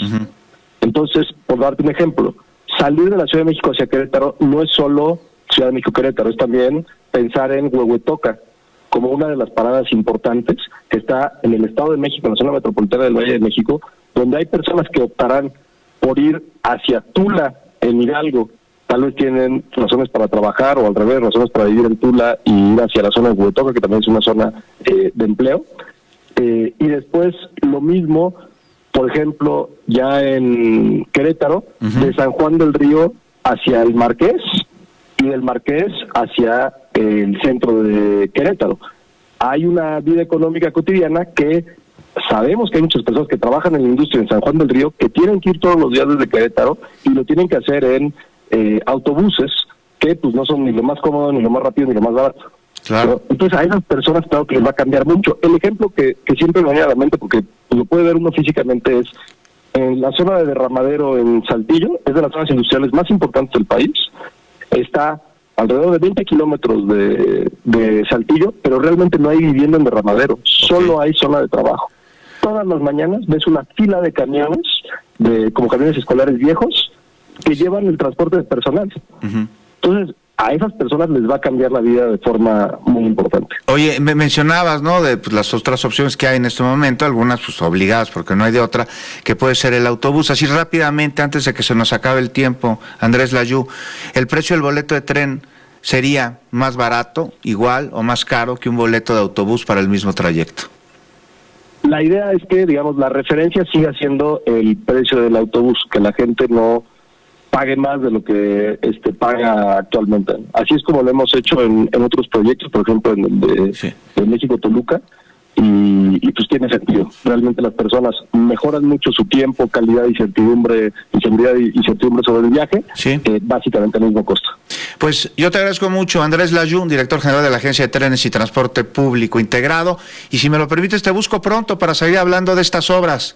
Uh-huh. Entonces, por darte un ejemplo, salir de la Ciudad de México hacia Querétaro no es solo Ciudad de México-Querétaro, es también pensar en Huehuetoca como una de las paradas importantes que está en el Estado de México, en la zona metropolitana del Valle de México, donde hay personas que optarán por ir hacia Tula, en Hidalgo. Tal vez tienen razones para trabajar o al revés, razones para vivir en Tula y ir hacia la zona de Huehuetoca, que también es una zona de empleo. Y después lo mismo, por ejemplo, ya en Querétaro, uh-huh, de San Juan del Río hacia el Marqués y del Marqués hacia el centro de Querétaro. Hay una vida económica cotidiana que sabemos que hay muchas personas que trabajan en la industria en San Juan del Río que tienen que ir todos los días desde Querétaro y lo tienen que hacer en autobuses que pues no son ni lo más cómodo, ni lo más rápido, ni lo más barato. Claro. Entonces a esas personas claro que les va a cambiar mucho. El ejemplo que siempre me viene a la mente, porque lo puede ver uno físicamente, es en la zona de Derramadero en Saltillo, es de las zonas industriales más importantes del país. Está alrededor de 20 kilómetros de Saltillo, pero realmente no hay vivienda en Derramadero, solo hay zona de trabajo. Todas las mañanas ves una fila de camiones, como camiones escolares viejos, que llevan el transporte de personal. Uh-huh. Entonces, a esas personas les va a cambiar la vida de forma muy importante. Oye, me mencionabas, ¿no?, de pues, las otras opciones que hay en este momento, algunas pues obligadas porque no hay de otra, que puede ser el autobús. Así rápidamente, antes de que se nos acabe el tiempo, Andrés Layú, ¿el precio del boleto de tren sería más barato, igual o más caro que un boleto de autobús para el mismo trayecto? La idea es que, digamos, la referencia siga siendo el precio del autobús, que la gente no pague más de lo que paga actualmente. Así es como lo hemos hecho en otros proyectos, por ejemplo en el de México-Toluca, y pues tiene sentido. Realmente las personas mejoran mucho su tiempo, calidad y certidumbre, y seguridad y certidumbre sobre el viaje, sí, básicamente al mismo costo. Pues yo te agradezco mucho, Andrés Layú, director general de la Agencia de Trenes y Transporte Público Integrado, y si me lo permites te busco pronto para seguir hablando de estas obras.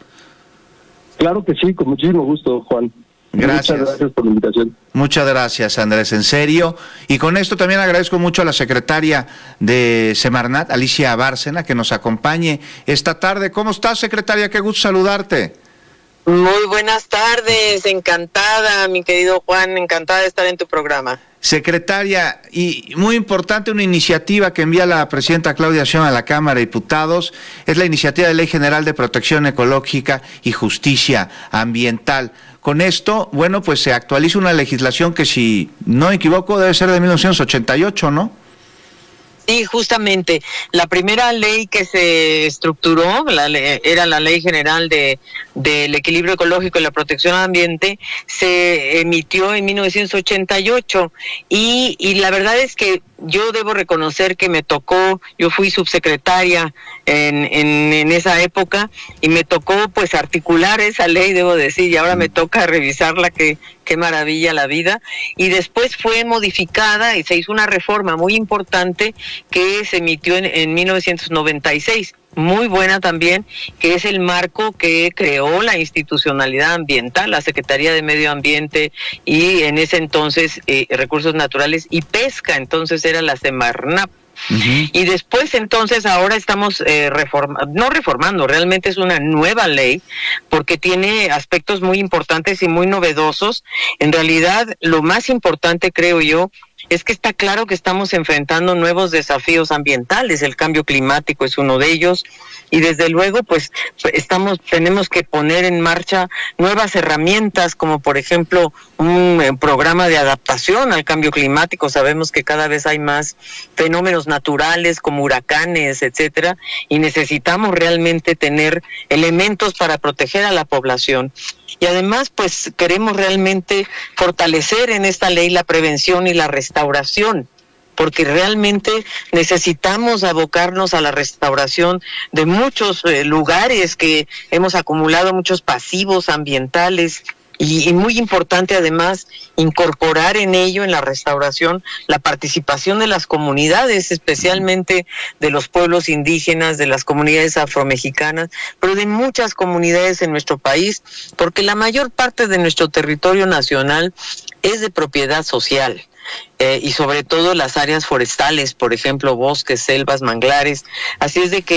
Claro que sí, con muchísimo gusto, Juan. Gracias. Muchas gracias por la invitación. Muchas gracias, Andrés, en serio. Y con esto también agradezco mucho a la secretaria de Semarnat, Alicia Bárcena, que nos acompañe esta tarde. ¿Cómo estás, secretaria? Qué gusto saludarte. Muy buenas tardes, encantada, mi querido Juan, encantada de estar en tu programa. Secretaria, y muy importante, una iniciativa que envía la presidenta Claudia Sheinbaum a la Cámara de Diputados, es la iniciativa de Ley General de Protección Ecológica y Justicia Ambiental. Con esto, bueno, pues se actualiza una legislación que, si no me equivoco, debe ser de 1988, ¿no? Sí, justamente, la primera ley que se estructuró era la Ley General del Equilibrio Ecológico y la Protección al Ambiente, se emitió en 1988 y la verdad es que yo debo reconocer que me tocó, yo fui subsecretaria en esa época y me tocó pues articular esa ley, debo decir, y ahora me toca revisarla, qué maravilla la vida, y después fue modificada y se hizo una reforma muy importante que se emitió en 1996. Muy buena también, que es el marco que creó la institucionalidad ambiental, la Secretaría de Medio Ambiente y en ese entonces Recursos Naturales y Pesca, entonces era la Semarnat. Uh-huh. Y después entonces ahora estamos no reformando, realmente es una nueva ley porque tiene aspectos muy importantes y muy novedosos. En realidad lo más importante, creo yo, es que está claro que estamos enfrentando nuevos desafíos ambientales, el cambio climático es uno de ellos, y desde luego pues tenemos que poner en marcha nuevas herramientas, como por ejemplo un programa de adaptación al cambio climático. Sabemos que cada vez hay más fenómenos naturales como huracanes, etcétera, y necesitamos realmente tener elementos para proteger a la población. Y además, pues queremos realmente fortalecer en esta ley la prevención y la restauración, porque realmente necesitamos abocarnos a la restauración de muchos lugares que hemos acumulado, muchos pasivos ambientales. Y muy importante además incorporar en ello, en la restauración, la participación de las comunidades, especialmente de los pueblos indígenas, de las comunidades afromexicanas, pero de muchas comunidades en nuestro país, porque la mayor parte de nuestro territorio nacional es de propiedad social. Y sobre todo las áreas forestales, por ejemplo, bosques, selvas, manglares. Así es de que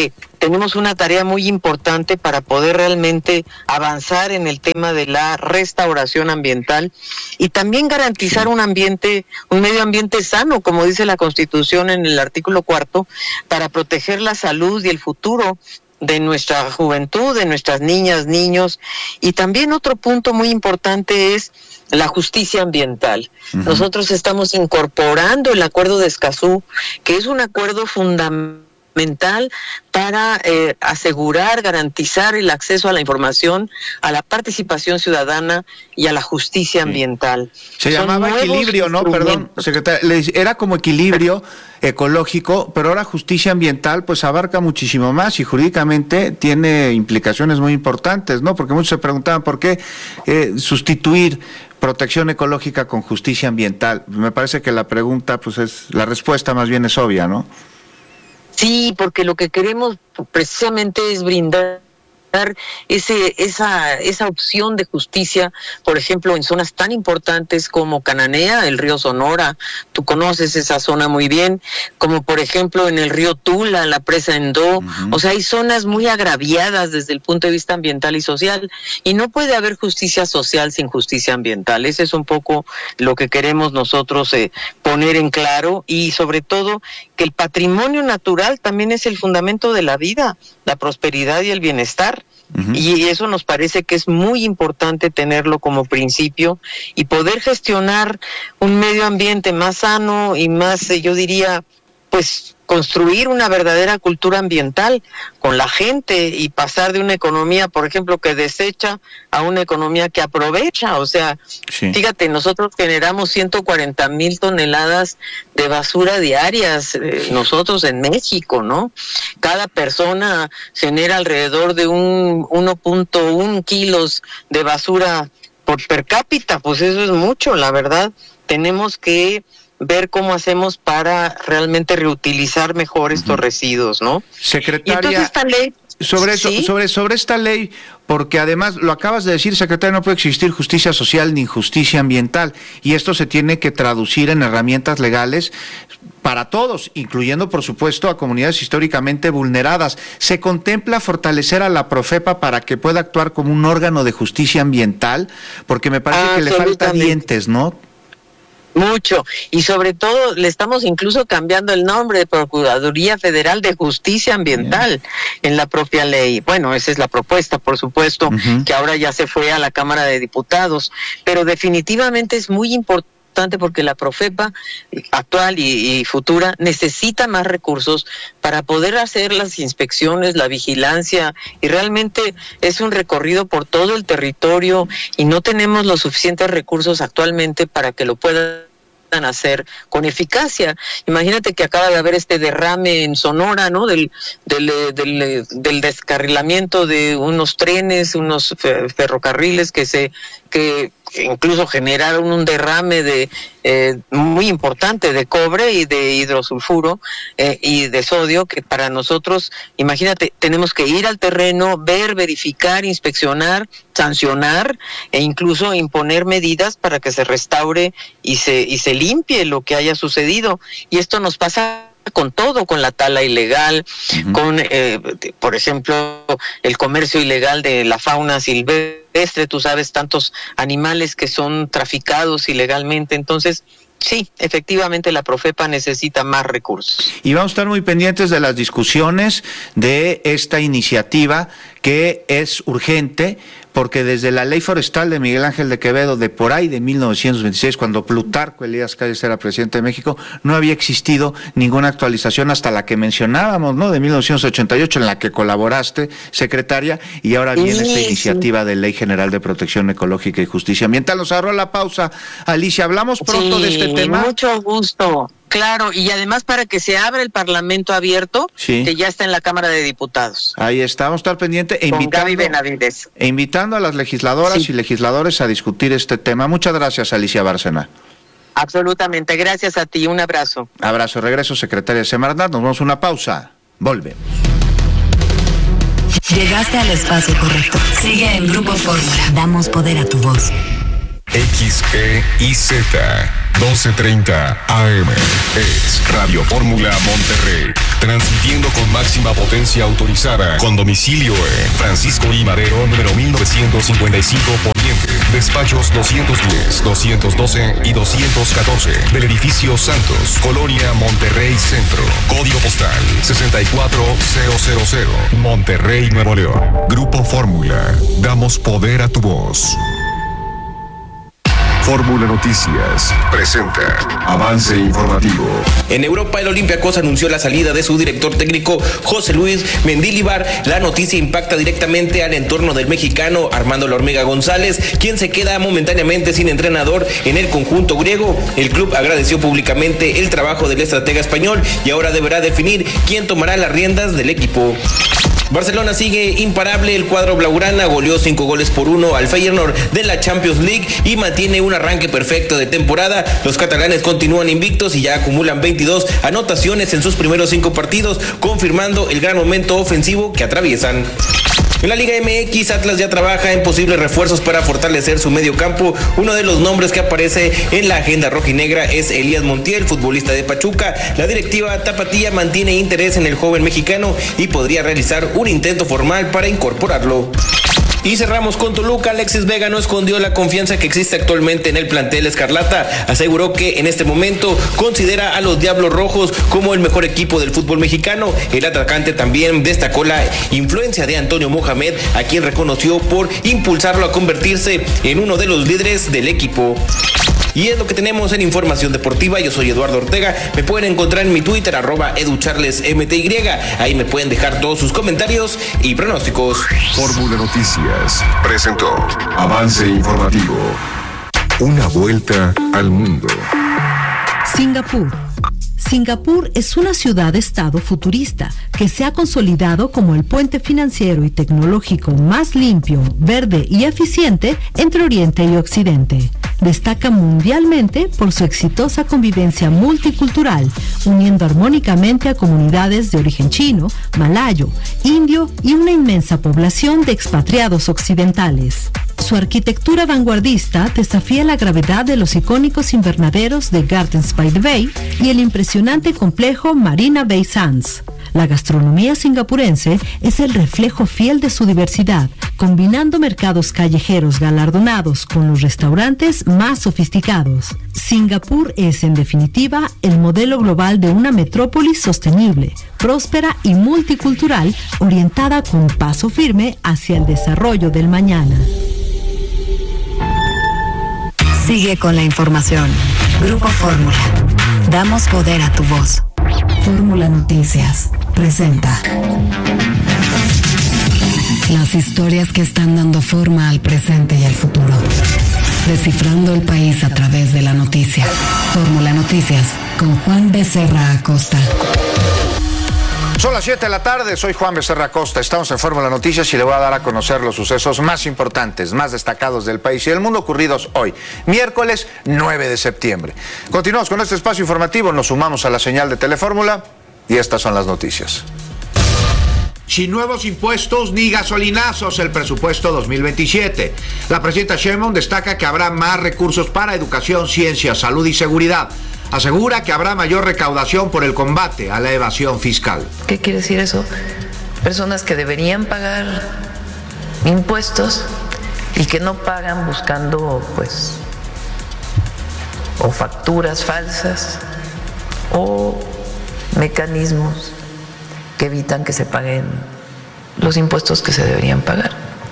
tenemos una tarea muy importante para poder realmente avanzar en el tema de la restauración ambiental y también garantizar un medio ambiente sano, como dice la Constitución en el artículo 4, para proteger la salud y el futuro de nuestra juventud, de nuestras niñas, niños. Y también otro punto muy importante es la justicia ambiental. Uh-huh. Nosotros estamos incorporando el Acuerdo de Escazú, que es un acuerdo fundamental para asegurar, garantizar el acceso a la información, a la participación ciudadana y a la justicia ambiental. Se llamaba equilibrio, ¿no? Perdón, secretaria, era como equilibrio ecológico, pero ahora justicia ambiental pues abarca muchísimo más y jurídicamente tiene implicaciones muy importantes, ¿no? Porque muchos se preguntaban por qué sustituir protección ecológica con justicia ambiental. Me parece que la pregunta, pues la respuesta más bien es obvia, ¿no? Sí, porque lo que queremos precisamente es brindar esa opción de justicia, por ejemplo, en zonas tan importantes como Cananea, el río Sonora, tú conoces esa zona muy bien, como por ejemplo en el río Tula, la presa Endó. Uh-huh. O sea, hay zonas muy agraviadas desde el punto de vista ambiental y social, y no puede haber justicia social sin justicia ambiental. Ese es un poco lo que queremos nosotros poner en claro, y sobre todo que el patrimonio natural también es el fundamento de la vida, la prosperidad y el bienestar. Uh-huh. Y eso nos parece que es muy importante tenerlo como principio y poder gestionar un medio ambiente más sano y más, yo diría, pues construir una verdadera cultura ambiental con la gente y pasar de una economía, por ejemplo, que desecha a una economía que aprovecha. O sea, sí. Fíjate, nosotros generamos 140,000 toneladas de basura diarias, nosotros en México, ¿no? Cada persona genera alrededor de 1.1 kilos de basura per cápita, pues eso es mucho, la verdad. Tenemos que ver cómo hacemos para realmente reutilizar mejor estos residuos, ¿no? Secretaria, y entonces esta ley, sobre eso, ¿sí? sobre esta ley, porque además lo acabas de decir, secretaria, no puede existir justicia social ni justicia ambiental, y esto se tiene que traducir en herramientas legales para todos, incluyendo por supuesto a comunidades históricamente vulneradas. ¿Se contempla fortalecer a la Profepa para que pueda actuar como un órgano de justicia ambiental? Porque me parece que le falta dientes, ¿no? Mucho, y sobre todo le estamos incluso cambiando el nombre de Procuraduría Federal de Justicia Ambiental en la propia ley. Bueno, esa es la propuesta, por supuesto, que ahora ya se fue a la Cámara de Diputados, pero definitivamente es muy importante porque la Profepa actual y futura necesita más recursos para poder hacer las inspecciones, la vigilancia, y realmente es un recorrido por todo el territorio y no tenemos los suficientes recursos actualmente para que lo puedan hacer con eficacia. Imagínate que acaba de haber este derrame en Sonora, ¿no? Del descarrilamiento de unos trenes, unos ferrocarriles que incluso generaron un derrame muy importante de cobre y de hidrosulfuro y de sodio, que para nosotros, imagínate, tenemos que ir al terreno, ver, verificar, inspeccionar, sancionar e incluso imponer medidas para que se restaure y se limpie lo que haya sucedido. Y esto nos pasa con todo, con la tala ilegal, con, por ejemplo, el comercio ilegal de la fauna silvestre. Tú sabes, tantos animales que son traficados ilegalmente. Entonces, sí, efectivamente la Profepa necesita más recursos. Y vamos a estar muy pendientes de las discusiones de esta iniciativa que es urgente, porque desde la ley forestal de Miguel Ángel de Quevedo, de por ahí de 1926, cuando Plutarco Elías Calles era presidente de México, no había existido ninguna actualización hasta la que mencionábamos, ¿no? De 1988, en la que colaboraste, secretaria, y ahora viene esta iniciativa de Ley General de Protección Ecológica y Justicia Ambiental. Nos agarró la pausa, Alicia. ¿Hablamos pronto de este tema? Mucho gusto. Claro, y además para que se abra el Parlamento abierto, que ya está en la Cámara de Diputados. Ahí está, vamos a estar pendiente invitando a las legisladoras y legisladores a discutir este tema. Muchas gracias, Alicia Bárcena. Absolutamente, gracias a ti, un abrazo. Abrazo, regreso, secretaria Semarnat, nos vamos a una pausa, volvemos. Llegaste al espacio correcto. Sigue en Grupo Fórmula. Damos poder a tu voz. XEIZ 12:30 AM. Es Radio Fórmula Monterrey. Transmitiendo con máxima potencia autorizada. Con domicilio en Francisco I. Madero, número 1955 Poniente. Despachos 210, 212 y 214. Del edificio Santos, Colonia Monterrey Centro. Código postal 64000. Monterrey, Nuevo León. Grupo Fórmula. Damos poder a tu voz. Fórmula Noticias presenta avance informativo. En Europa, el Olympiacos anunció la salida de su director técnico José Luis Mendilibar. La noticia impacta directamente al entorno del mexicano Armando La Hormiga González, quien se queda momentáneamente sin entrenador en el conjunto griego. El club agradeció públicamente el trabajo del estratega español y ahora deberá definir quién tomará las riendas del equipo. Barcelona sigue imparable. El cuadro blaugrana goleó 5-1 al Feyenoord de la Champions League y mantiene un arranque perfecto de temporada. Los catalanes continúan invictos y ya acumulan 22 anotaciones en sus primeros 5 partidos, confirmando el gran momento ofensivo que atraviesan. En la Liga MX, Atlas ya trabaja en posibles refuerzos para fortalecer su medio campo. Uno de los nombres que aparece en la agenda rojinegra es Elías Montiel, futbolista de Pachuca. La directiva tapatía mantiene interés en el joven mexicano y podría realizar un intento formal para incorporarlo. Y cerramos con Toluca. Alexis Vega no escondió la confianza que existe actualmente en el plantel escarlata. Aseguró que en este momento considera a los Diablos Rojos como el mejor equipo del fútbol mexicano. El atacante también destacó la influencia de Antonio Mohamed, a quien reconoció por impulsarlo a convertirse en uno de los líderes del equipo. Y es lo que tenemos en Información Deportiva. Yo soy Eduardo Ortega. Me pueden encontrar en mi Twitter, @educharlesmty. Ahí me pueden dejar todos sus comentarios y pronósticos. Fórmula Noticias presentó avance informativo. Una vuelta al mundo. Singapur. Singapur es una ciudad-estado futurista que se ha consolidado como el puente financiero y tecnológico más limpio, verde y eficiente entre Oriente y Occidente. Destaca mundialmente por su exitosa convivencia multicultural, uniendo armónicamente a comunidades de origen chino, malayo, indio y una inmensa población de expatriados occidentales. Su arquitectura vanguardista desafía la gravedad de los icónicos invernaderos de Gardens by the Bay y el impresionante complejo Marina Bay Sands. La gastronomía singapurense es el reflejo fiel de su diversidad, combinando mercados callejeros galardonados con los restaurantes más sofisticados. Singapur es, en definitiva, el modelo global de una metrópolis sostenible, próspera y multicultural, orientada con paso firme hacia el desarrollo del mañana. Sigue con la información. Grupo Fórmula. Damos poder a tu voz. Fórmula Noticias presenta las historias que están dando forma al presente y al futuro. Descifrando el país a través de la noticia. Fórmula Noticias con Juan Becerra Acosta. Son las 7 de la tarde, soy Juan Becerra Acosta, estamos en Fórmula Noticias y le voy a dar a conocer los sucesos más importantes, más destacados del país y del mundo ocurridos hoy, miércoles 9 de septiembre. Continuamos con este espacio informativo, nos sumamos a la señal de Telefórmula y estas son las noticias. Sin nuevos impuestos ni gasolinazos el presupuesto 2027. La presidenta Sheinbaum destaca que habrá más recursos para educación, ciencia, salud y seguridad. Asegura que habrá mayor recaudación por el combate a la evasión fiscal. ¿Qué quiere decir eso? Personas que deberían pagar impuestos y que no pagan buscando, pues, o facturas falsas o mecanismos que evitan que se paguen los impuestos que se deberían pagar.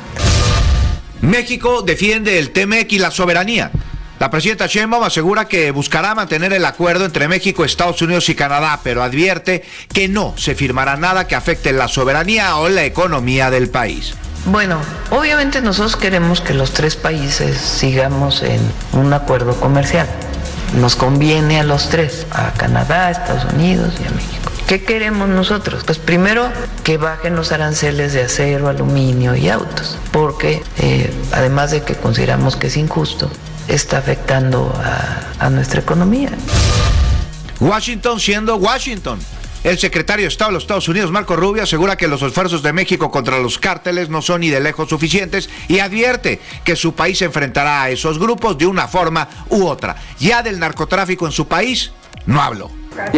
México defiende el TEMEC y la soberanía. La presidenta Sheinbaum asegura que buscará mantener el acuerdo entre México, Estados Unidos y Canadá, pero advierte que no se firmará nada que afecte la soberanía o la economía del país. Bueno, obviamente nosotros queremos que los tres países sigamos en un acuerdo comercial. Nos conviene a los tres, a Canadá, a Estados Unidos y a México. ¿Qué queremos nosotros? Pues primero que bajen los aranceles de acero, aluminio y autos, porque además de que consideramos que es injusto, está afectando a nuestra economía. Washington siendo Washington. El secretario de Estado de los Estados Unidos, Marco Rubio, asegura que los esfuerzos de México contra los cárteles no son ni de lejos suficientes y advierte que su país se enfrentará a esos grupos de una forma u otra. Ya del narcotráfico en su país, no habló.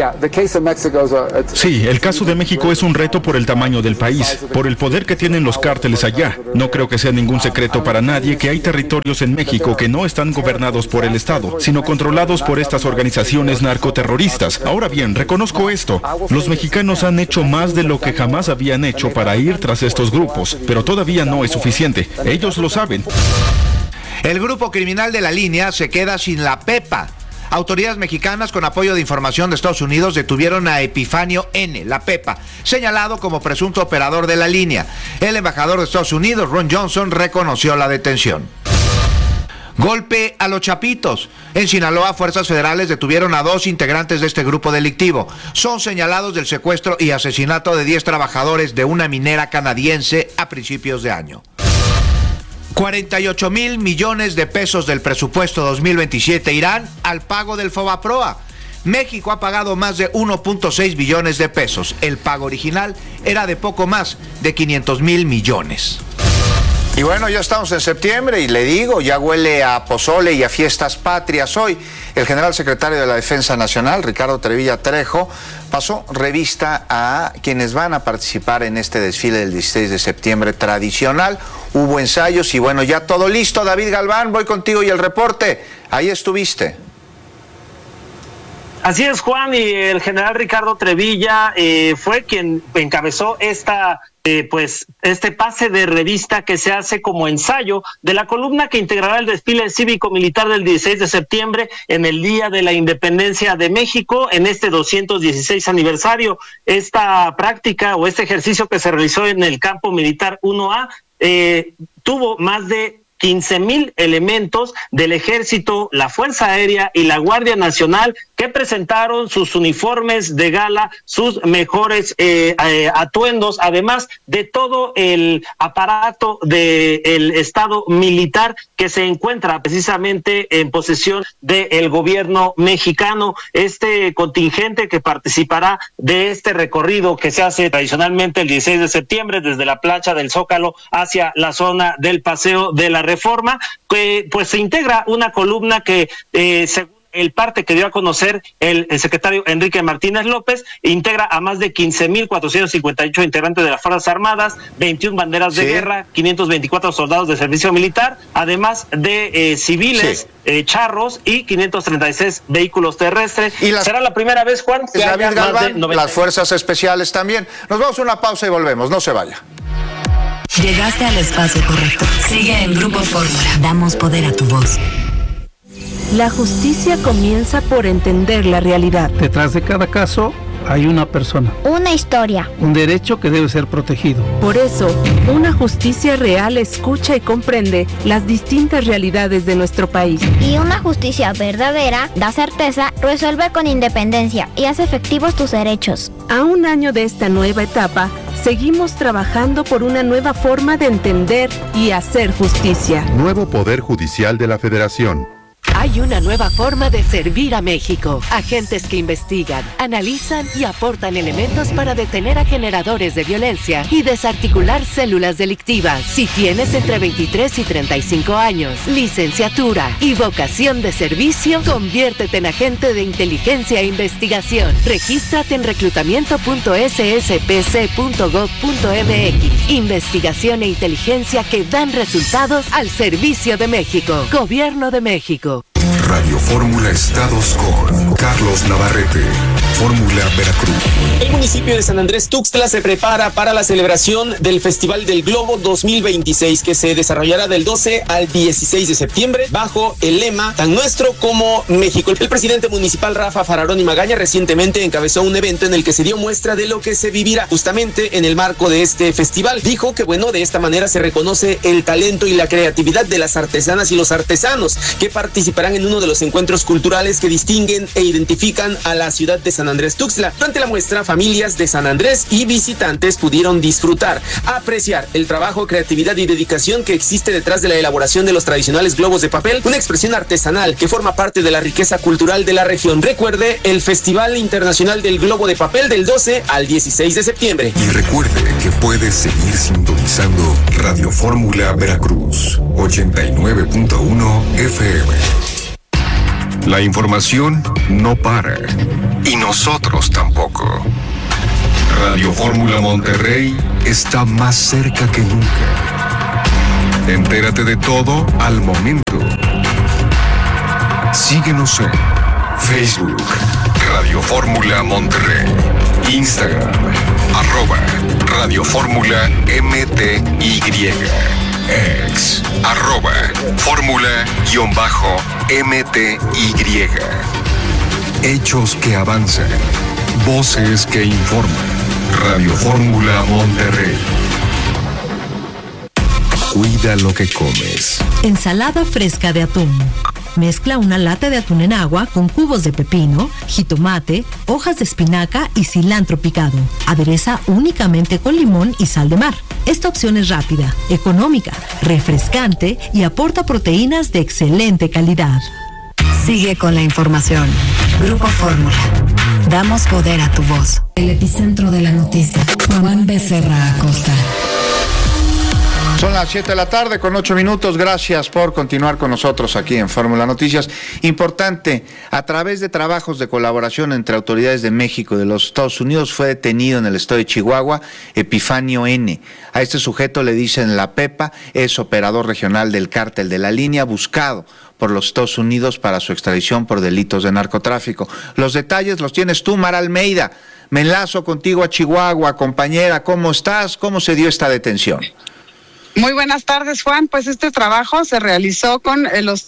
Sí, el caso de México es un reto por el tamaño del país, por el poder que tienen los cárteles allá. No creo que sea ningún secreto para nadie que hay territorios en México que no están gobernados por el Estado, sino controlados por estas organizaciones narcoterroristas. Ahora bien, reconozco esto. Los mexicanos han hecho más de lo que jamás habían hecho para ir tras estos grupos, pero todavía no es suficiente. Ellos lo saben. El grupo criminal de la línea se queda sin la pepa. Autoridades mexicanas, con apoyo de información de Estados Unidos, detuvieron a Epifanio N., la Pepa, señalado como presunto operador de la línea. El embajador de Estados Unidos, Ron Johnson, reconoció la detención. Golpe a los Chapitos. En Sinaloa, fuerzas federales detuvieron a 2 integrantes de este grupo delictivo. Son señalados del secuestro y asesinato de 10 trabajadores de una minera canadiense a principios de año. 48,000 millones de pesos del presupuesto 2027 irán al pago del Fobaproa. México ha pagado más de 1.6 billones de pesos. El pago original era de poco más de 500,000 millones. Y bueno, ya estamos en septiembre y le digo, ya huele a pozole y a fiestas patrias. Hoy el general secretario de la Defensa Nacional, Ricardo Trevilla Trejo, pasó revista a quienes van a participar en este desfile del 16 de septiembre tradicional. Hubo ensayos y bueno, ya todo listo. David Galván, voy contigo y el reporte. Ahí estuviste. Así es, Juan, y el general Ricardo Trevilla fue quien encabezó este pase de revista que se hace como ensayo de la columna que integrará el desfile cívico-militar del 16 de septiembre en el Día de la Independencia de México, en este 216 aniversario. Esta práctica o este ejercicio que se realizó en el campo militar 1A tuvo más de 15,000 elementos del Ejército, la Fuerza Aérea y la Guardia Nacional que presentaron sus uniformes de gala, sus mejores atuendos, además de todo el aparato del Estado militar que se encuentra precisamente en posesión del gobierno mexicano. Este contingente que participará de este recorrido que se hace tradicionalmente el 16 de septiembre desde la plancha del Zócalo hacia la zona del Paseo de la Reforma, que pues se integra una columna que según el parte que dio a conocer el secretario Enrique Martínez López, integra a más de 15,458 integrantes de las Fuerzas Armadas, 21 banderas de guerra, 524 soldados de servicio militar, además de civiles, charros y 536 vehículos terrestres. Y será la primera vez, Juan, que haya más de 90. Las fuerzas especiales también. Nos vamos a una pausa y volvemos, no se vaya. Llegaste al espacio correcto. Sigue en Grupo Fórmula. Damos poder a tu voz. La justicia comienza por entender la realidad. Detrás de cada caso hay una persona. Una historia. Un derecho que debe ser protegido. Por eso, una justicia real escucha y comprende las distintas realidades de nuestro país. Y una justicia verdadera da certeza, resuelve con independencia y hace efectivos tus derechos. A un año de esta nueva etapa, seguimos trabajando por una nueva forma de entender y hacer justicia. Nuevo Poder Judicial de la Federación. Hay una nueva forma de servir a México. Agentes que investigan, analizan y aportan elementos para detener a generadores de violencia y desarticular células delictivas. Si tienes entre 23 y 35 años, licenciatura y vocación de servicio, conviértete en agente de inteligencia e investigación. Regístrate en reclutamiento.sspc.gov.mx. Investigación e inteligencia que dan resultados al servicio de México. Gobierno de México. Radio Fórmula Estados con Carlos Navarrete. Fórmula Veracruz. El municipio de San Andrés Tuxtla se prepara para la celebración del Festival del Globo 2026 que se desarrollará del 12 al 16 de septiembre bajo el lema Tan Nuestro como México. El presidente municipal Rafa Fararoni Magaña recientemente encabezó un evento en el que se dio muestra de lo que se vivirá justamente en el marco de este festival. Dijo que de esta manera se reconoce el talento y la creatividad de las artesanas y los artesanos que participarán en uno de los encuentros culturales que distinguen e identifican a la ciudad de San Andrés Tuxtla. Durante la muestra, familias de San Andrés y visitantes pudieron disfrutar, apreciar el trabajo, creatividad y dedicación que existe detrás de la elaboración de los tradicionales globos de papel, una expresión artesanal que forma parte de la riqueza cultural de la región. Recuerde el Festival Internacional del Globo de Papel del 12 al 16 de septiembre. Y recuerde que puedes seguir sintonizando Radio Fórmula Veracruz, 89.1 FM. La información no para, y nosotros tampoco. Radio Fórmula Monterrey está más cerca que nunca. Entérate de todo al momento. Síguenos en Facebook, Radio Fórmula Monterrey, Instagram, @Radio Fórmula MTY, X, @Fórmula_MTY. Hechos que avanzan, voces que informan. Radio Fórmula Monterrey. Cuida lo que comes. Ensalada fresca de atún. Mezcla una lata de atún en agua con cubos de pepino, jitomate, hojas de espinaca y cilantro picado. Adereza únicamente con limón y sal de mar. Esta opción es rápida, económica, refrescante y aporta proteínas de excelente calidad. Sigue con la información. Grupo Fórmula. Damos poder a tu voz. El epicentro de la noticia. Juan Becerra Acosta. Son las 7 de la tarde con 8 minutos. Gracias por continuar con nosotros aquí en Fórmula Noticias. Importante, a través de trabajos de colaboración entre autoridades de México y de los Estados Unidos fue detenido en el estado de Chihuahua Epifanio N. A este sujeto le dicen La Pepa, es operador regional del cártel de la Línea, buscado por los Estados Unidos para su extradición por delitos de narcotráfico. Los detalles los tienes tú, Mara Almeida. Me enlazo contigo a Chihuahua, compañera. ¿Cómo estás? ¿Cómo se dio esta detención? Muy buenas tardes, Juan. Pues este trabajo se realizó con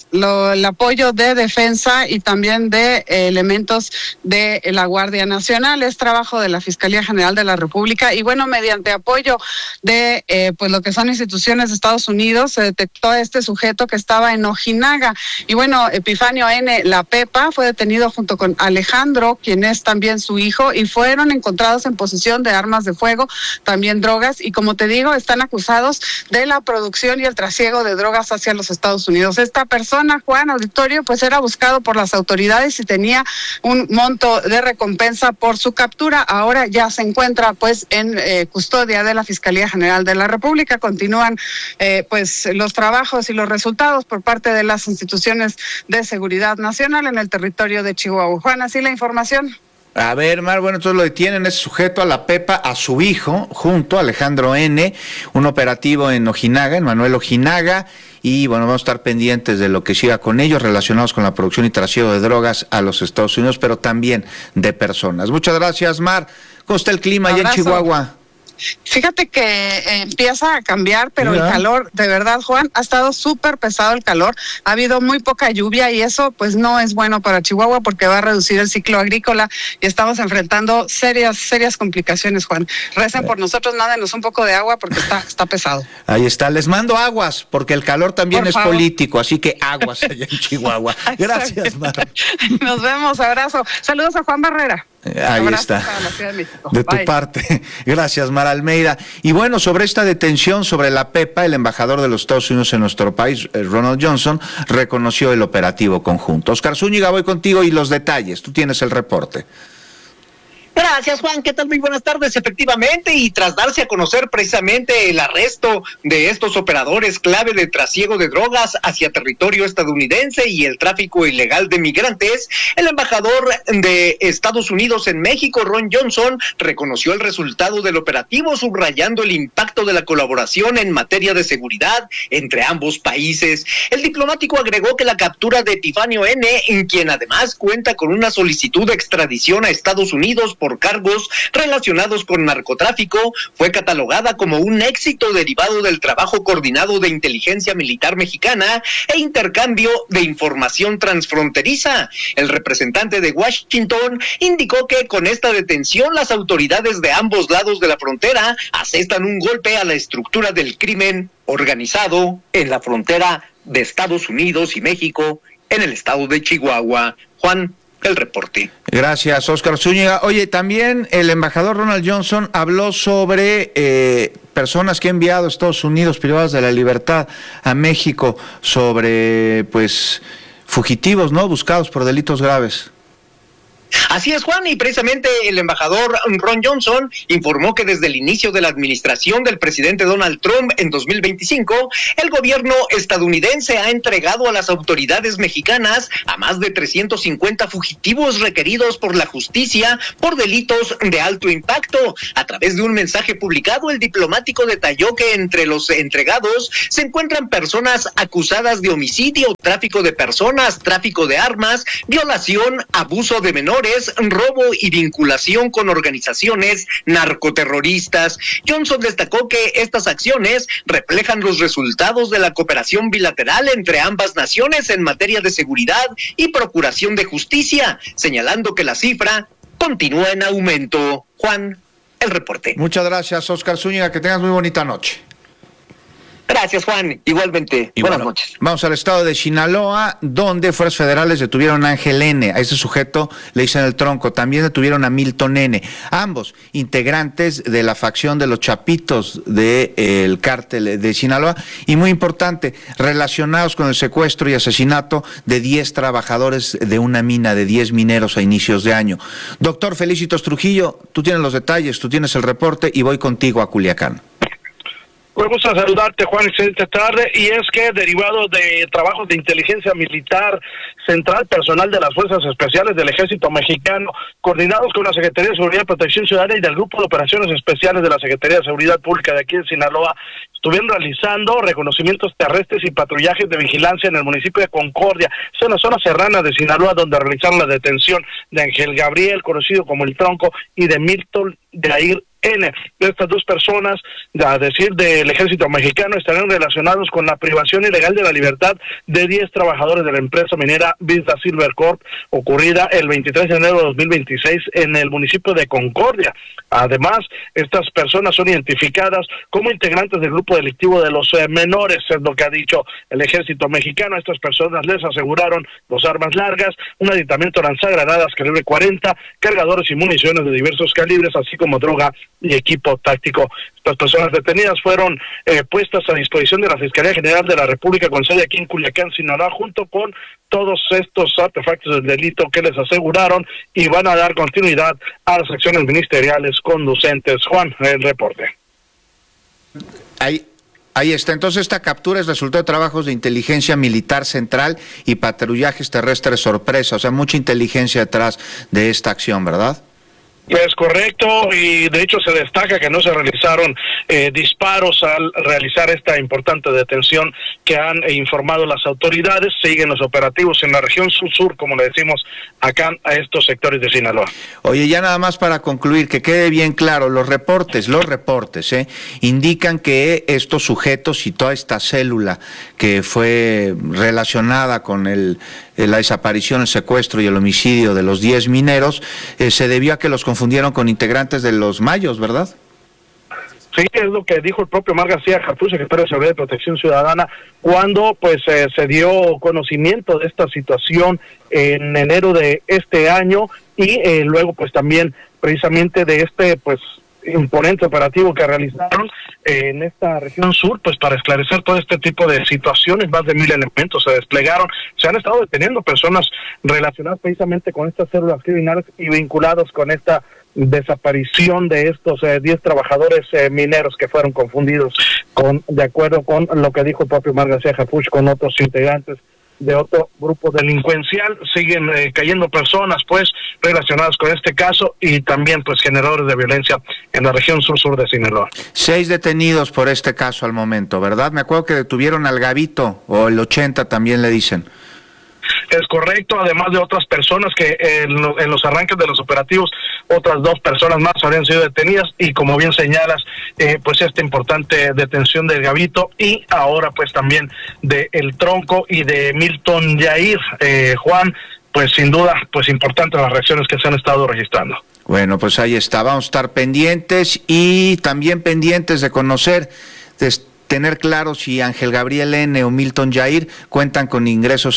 el apoyo de defensa y también de elementos de la Guardia Nacional. Es trabajo de la Fiscalía General de la República y bueno, mediante apoyo de pues lo que son instituciones de Estados Unidos, se detectó a este sujeto que estaba en Ojinaga. Y bueno, Epifanio N. La Pepa fue detenido junto con Alejandro, quien es también su hijo, y fueron encontrados en posesión de armas de fuego, también drogas, y como te digo, están acusados de la producción y el trasiego de drogas hacia los Estados Unidos. Esta persona, Juan Auditorio, pues era buscado por las autoridades y tenía un monto de recompensa por su captura. Ahora ya se encuentra pues en custodia de la Fiscalía General de la República. Continúan pues los trabajos y los resultados por parte de las instituciones de seguridad nacional en el territorio de Chihuahua. Juan, así la información. A ver, Mar, bueno, entonces lo detienen, es sujeto a La Pepa, a su hijo, junto a Alejandro N., un operativo en Ojinaga, en Manuel Ojinaga, y bueno, vamos a estar pendientes de lo que siga con ellos, relacionados con la producción y trasiego de drogas a los Estados Unidos, pero también de personas. Muchas gracias, Mar. ¿Cómo está el clima allá en Chihuahua? Fíjate que empieza a cambiar, pero el calor, de verdad, Juan, ha estado súper pesado el calor. Ha habido muy poca lluvia y eso pues no es bueno para Chihuahua porque va a reducir el ciclo agrícola y estamos enfrentando serias complicaciones, Juan. Recen por nosotros, mándenos un poco de agua porque está pesado. Ahí está, les mando aguas porque el calor también es político, así que aguas allá en Chihuahua. Gracias, Mar. Nos vemos, abrazo. Saludos a Juan Barrera. Ahí está, de tu parte. Gracias, Mara Almeida. Y bueno, sobre esta detención, sobre La Pepa, el embajador de los Estados Unidos en nuestro país, Ronald Johnson, reconoció el operativo conjunto. Oscar Zúñiga, voy contigo y los detalles. Tú tienes el reporte. Gracias, Juan. ¿Qué tal? Muy buenas tardes. Efectivamente, y tras darse a conocer precisamente el arresto de estos operadores clave de trasiego de drogas hacia territorio estadounidense y el tráfico ilegal de migrantes, el embajador de Estados Unidos en México, Ron Johnson, reconoció el resultado del operativo, subrayando el impacto de la colaboración en materia de seguridad entre ambos países. El diplomático agregó que la captura de Epifanio N., en quien además cuenta con una solicitud de extradición a Estados Unidos por cargos relacionados con narcotráfico, fue catalogada como un éxito derivado del trabajo coordinado de inteligencia militar mexicana e intercambio de información transfronteriza. El representante de Washington indicó que con esta detención las autoridades de ambos lados de la frontera asestan un golpe a la estructura del crimen organizado en la frontera de Estados Unidos y México en el estado de Chihuahua. Juan. el reporte. Gracias, Óscar Zúñiga. Oye, también el embajador Ronald Johnson habló sobre personas que ha enviado a Estados Unidos privadas de la libertad a México, sobre, pues, fugitivos, ¿no?, buscados por delitos graves. Así es, Juan, y precisamente el embajador Ron Johnson informó que desde el inicio de la administración del presidente Donald Trump en 2025, el gobierno estadounidense ha entregado a las autoridades mexicanas a más de 350 fugitivos requeridos por la justicia por delitos de alto impacto. A través de un mensaje publicado, el diplomático detalló que entre los entregados se encuentran personas acusadas de homicidio, tráfico de personas, tráfico de armas, violación, abuso de menores, robo y vinculación con organizaciones narcoterroristas. Johnson destacó que estas acciones reflejan los resultados de la cooperación bilateral entre ambas naciones en materia de seguridad y procuración de justicia, señalando que la cifra continúa en aumento. Juan, el reporte. Muchas gracias, Óscar Zúñiga, que tengas muy bonita noche. Gracias, Juan. Igualmente. Buenas noches. Vamos al estado de Sinaloa, donde fuerzas federales detuvieron a Ángel N. A ese sujeto le dicen el Tronco. También detuvieron a Milton N. Ambos integrantes de la facción de los Chapitos del cártel de Sinaloa. Y muy importante, relacionados con el secuestro y asesinato de 10 trabajadores de una mina, de 10 mineros a inicios de año. Doctor Felicitos Trujillo, tú tienes los detalles, tú tienes el reporte y voy contigo a Culiacán. Me gusta saludarte, Juan, excelente tarde. Y es que, derivado de trabajos de inteligencia militar central, personal de las Fuerzas Especiales del Ejército Mexicano, coordinados con la Secretaría de Seguridad y Protección Ciudadana y del Grupo de Operaciones Especiales de la Secretaría de Seguridad Pública de aquí en Sinaloa, estuvieron realizando reconocimientos terrestres y patrullajes de vigilancia en el municipio de Concordia, en la zona serrana de Sinaloa, donde realizaron la detención de Ángel Gabriel, conocido como el Tronco, y de Milton Jair N. Estas dos personas, a decir del Ejército Mexicano, estarán relacionados con la privación ilegal de la libertad de 10 trabajadores de la empresa minera Vista Silver Corp, ocurrida el 23 de enero de 2026 en el municipio de Concordia. Además, estas personas son identificadas como integrantes del grupo delictivo de los menores, es lo que ha dicho el Ejército Mexicano. A estas personas les aseguraron 2 armas largas, un aditamento lanzagranadas calibre 40, cargadores y municiones de diversos calibres, así como droga y equipo táctico. Estas personas detenidas fueron puestas a disposición de la Fiscalía General de la República con sede aquí en Culiacán, Sinaloa, junto con todos estos artefactos del delito que les aseguraron, y van a dar continuidad a las acciones ministeriales conducentes. Juan, el reporte. Ahí está. Entonces, esta captura es resultado de trabajos de inteligencia militar central y patrullajes terrestres sorpresa. O sea, mucha inteligencia detrás de esta acción, ¿verdad? Es correcto, y de hecho se destaca que no se realizaron disparos al realizar esta importante detención que han informado las autoridades. Siguen los operativos en la región sur-sur, como le decimos acá a estos sectores de Sinaloa. Oye, ya nada más para concluir, que quede bien claro, los reportes indican que estos sujetos y toda esta célula que fue relacionada con la desaparición, el secuestro y el homicidio de los 10 mineros, se debió a que los confundieron con integrantes de los Mayos, ¿verdad? Sí, es lo que dijo el propio Omar García Harfuch, secretario de Seguridad y Protección Ciudadana, cuando pues se dio conocimiento de esta situación en enero de este año, y luego pues también precisamente de este pues imponente operativo que realizaron en esta región sur, pues para esclarecer todo este tipo de situaciones. Más de 1000 elementos se desplegaron, se han estado deteniendo personas relacionadas precisamente con estas células criminales y vinculados con esta desaparición de estos 10 trabajadores mineros que fueron confundidos de acuerdo con lo que dijo el propio Omar García Harfuch, con otros integrantes de otro grupo delincuencial. Siguen cayendo personas pues relacionadas con este caso, y también pues generadores de violencia en la región sur de Sinaloa. 6 detenidos por este caso al momento, ¿verdad? Me acuerdo que detuvieron al Gavito, o el 80 también le dicen. Es correcto, además de otras personas que en los arranques de los operativos, otras 2 personas más habrían sido detenidas, y como bien señalas, pues esta importante detención del Gavito, y ahora pues también de El Tronco y de Milton Jair. Juan, pues sin duda, pues importantes las reacciones que se han estado registrando. Bueno, pues ahí está, vamos a estar pendientes, y también pendientes de conocer, tener claro si Ángel Gabriel N. o Milton Jair cuentan con ingresos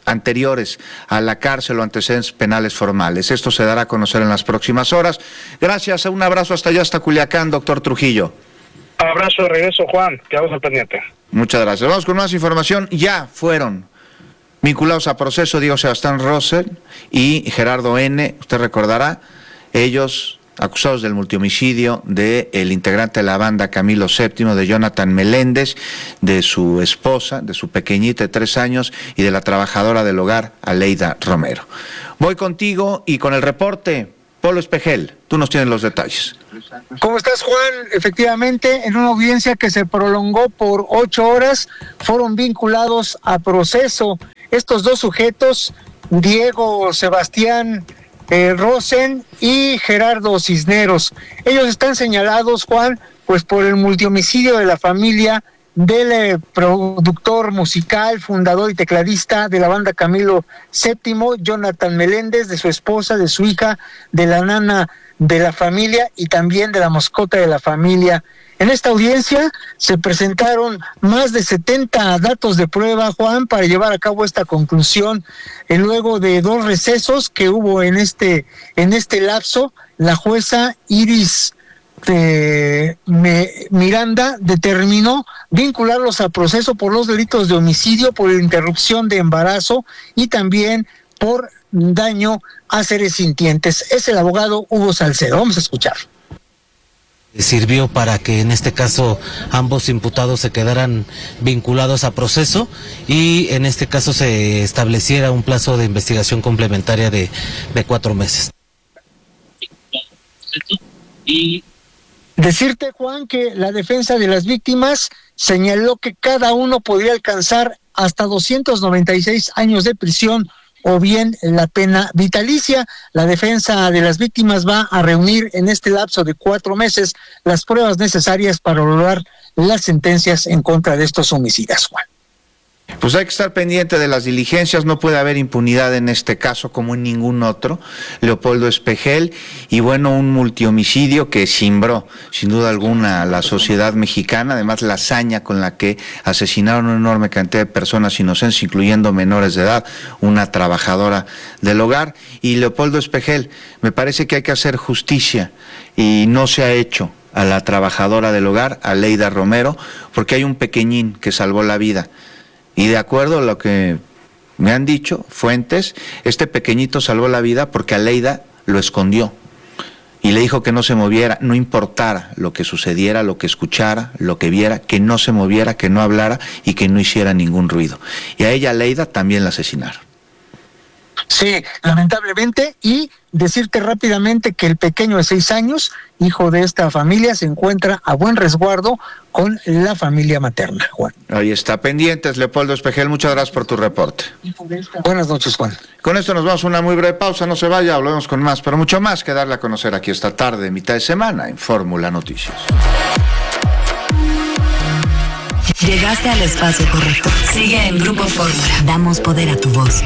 anteriores a la cárcel o antecedentes penales formales. Esto se dará a conocer en las próximas horas. Gracias, un abrazo hasta allá, hasta Culiacán, doctor Trujillo. Abrazo de regreso, Juan, quedamos al pendiente. Muchas gracias. Vamos con más información. Ya fueron vinculados a proceso Diego Sebastián Rosell y Gerardo N., usted recordará, ellos acusados del multihomicidio del integrante de la banda Camilo VII, de Jonathan Meléndez, de su esposa, de su pequeñita de 3 años y de la trabajadora del hogar, Aleida Romero. Voy contigo y con el reporte, Polo Espejel, tú nos tienes los detalles. ¿Cómo estás, Juan? Efectivamente, en una audiencia que se prolongó por 8 horas, fueron vinculados a proceso estos 2 sujetos, Diego Sebastián Rosell y Gerardo Cisneros. Ellos están señalados, Juan, pues por el multihomicidio de la familia del productor musical, fundador y tecladista de la banda Camilo VII, Jonathan Meléndez, de su esposa, de su hija, de la nana de la familia y también de la mascota de la familia. En esta audiencia se presentaron más de 70 datos de prueba, Juan, para llevar a cabo esta conclusión. Luego de 2 recesos que hubo en este lapso, la jueza Iris Miranda determinó vincularlos a proceso por los delitos de homicidio, por interrupción de embarazo y también por daño a seres sintientes. Es el abogado Hugo Salcedo. Vamos a escuchar. Sirvió para que en este caso ambos imputados se quedaran vinculados a proceso y en este caso se estableciera un plazo de investigación complementaria de 4 meses. Y decirte, Juan, que la defensa de las víctimas señaló que cada uno podría alcanzar hasta 296 años de prisión o bien la pena vitalicia. La defensa de las víctimas va a reunir en este lapso de 4 meses las pruebas necesarias para lograr las sentencias en contra de estos homicidas, Juan. Pues hay que estar pendiente de las diligencias, no puede haber impunidad en este caso como en ningún otro, Leopoldo Espejel, y bueno, un multihomicidio que cimbró sin duda alguna a la sociedad mexicana, además la hazaña con la que asesinaron una enorme cantidad de personas inocentes, incluyendo menores de edad, una trabajadora del hogar, y Leopoldo Espejel, me parece que hay que hacer justicia, y no se ha hecho a la trabajadora del hogar, Aleida Romero, porque hay un pequeñín que salvó la vida. Y de acuerdo a lo que me han dicho fuentes, este pequeñito salvó la vida porque Aleida lo escondió y le dijo que no se moviera, no importara lo que sucediera, lo que escuchara, lo que viera, que no se moviera, que no hablara y que no hiciera ningún ruido. Y a ella, Aleida, también la asesinaron. Sí, lamentablemente, y decirte rápidamente que el pequeño de 6 años, hijo de esta familia, se encuentra a buen resguardo con la familia materna, Juan. Ahí está, pendientes, Leopoldo Espejel, muchas gracias por tu reporte. Buenas noches, Juan. Con esto nos vamos a una muy breve pausa, no se vaya, hablemos con más, pero mucho más que darle a conocer aquí esta tarde, mitad de semana, en Fórmula Noticias. Llegaste al espacio correcto. Sigue en Grupo Fórmula. Damos poder a tu voz.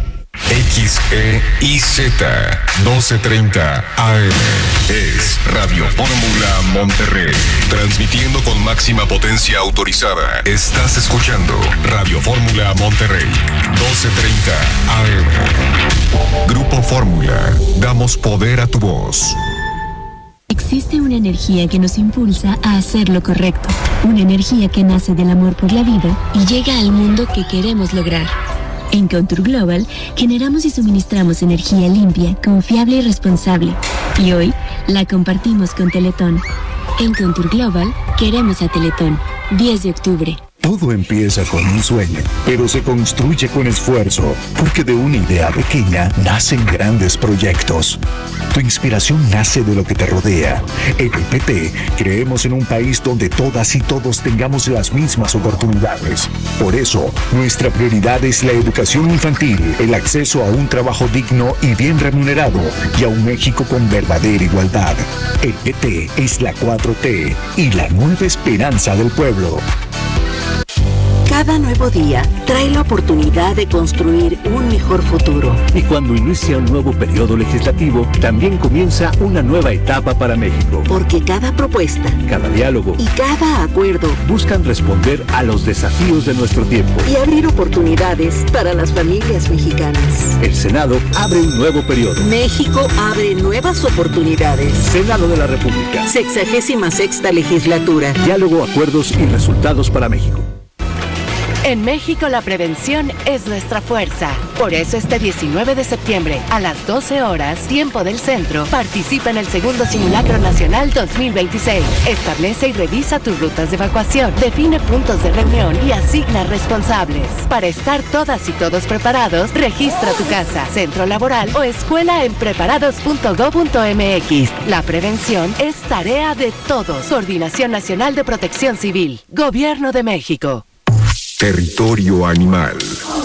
XEIZ 1230 AM es Radio Fórmula Monterrey, transmitiendo con máxima potencia autorizada. Estás escuchando Radio Fórmula Monterrey 1230 AM. Grupo Fórmula, damos poder a tu voz. Existe una energía que nos impulsa a hacer lo correcto, una energía que nace del amor por la vida y llega al mundo que queremos lograr. En Contour Global generamos y suministramos energía limpia, confiable y responsable. Y hoy la compartimos con Teletón. En Contour Global queremos a Teletón. 10 de octubre. Todo empieza con un sueño, pero se construye con esfuerzo, porque de una idea pequeña nacen grandes proyectos. Tu inspiración nace de lo que te rodea. En el PT creemos en un país donde todas y todos tengamos las mismas oportunidades. Por eso, nuestra prioridad es la educación infantil, el acceso a un trabajo digno y bien remunerado, y a un México con verdadera igualdad. El PT es la 4T y la nueva esperanza del pueblo. Cada nuevo día trae la oportunidad de construir un mejor futuro. Y cuando inicia un nuevo periodo legislativo, también comienza una nueva etapa para México. Porque cada propuesta, cada diálogo y cada acuerdo buscan responder a los desafíos de nuestro tiempo y abrir oportunidades para las familias mexicanas. El Senado abre un nuevo periodo. México abre nuevas oportunidades. Senado de la República. 66ª legislatura. Diálogo, acuerdos y resultados para México. En México la prevención es nuestra fuerza. Por eso este 19 de septiembre a las 12 horas, tiempo del centro, participa en el segundo Simulacro Nacional 2026. Establece y revisa tus rutas de evacuación, define puntos de reunión y asigna responsables. Para estar todas y todos preparados, registra tu casa, centro laboral o escuela en preparados.go.mx. La prevención es tarea de todos. Coordinación Nacional de Protección Civil. Gobierno de México. Territorio animal.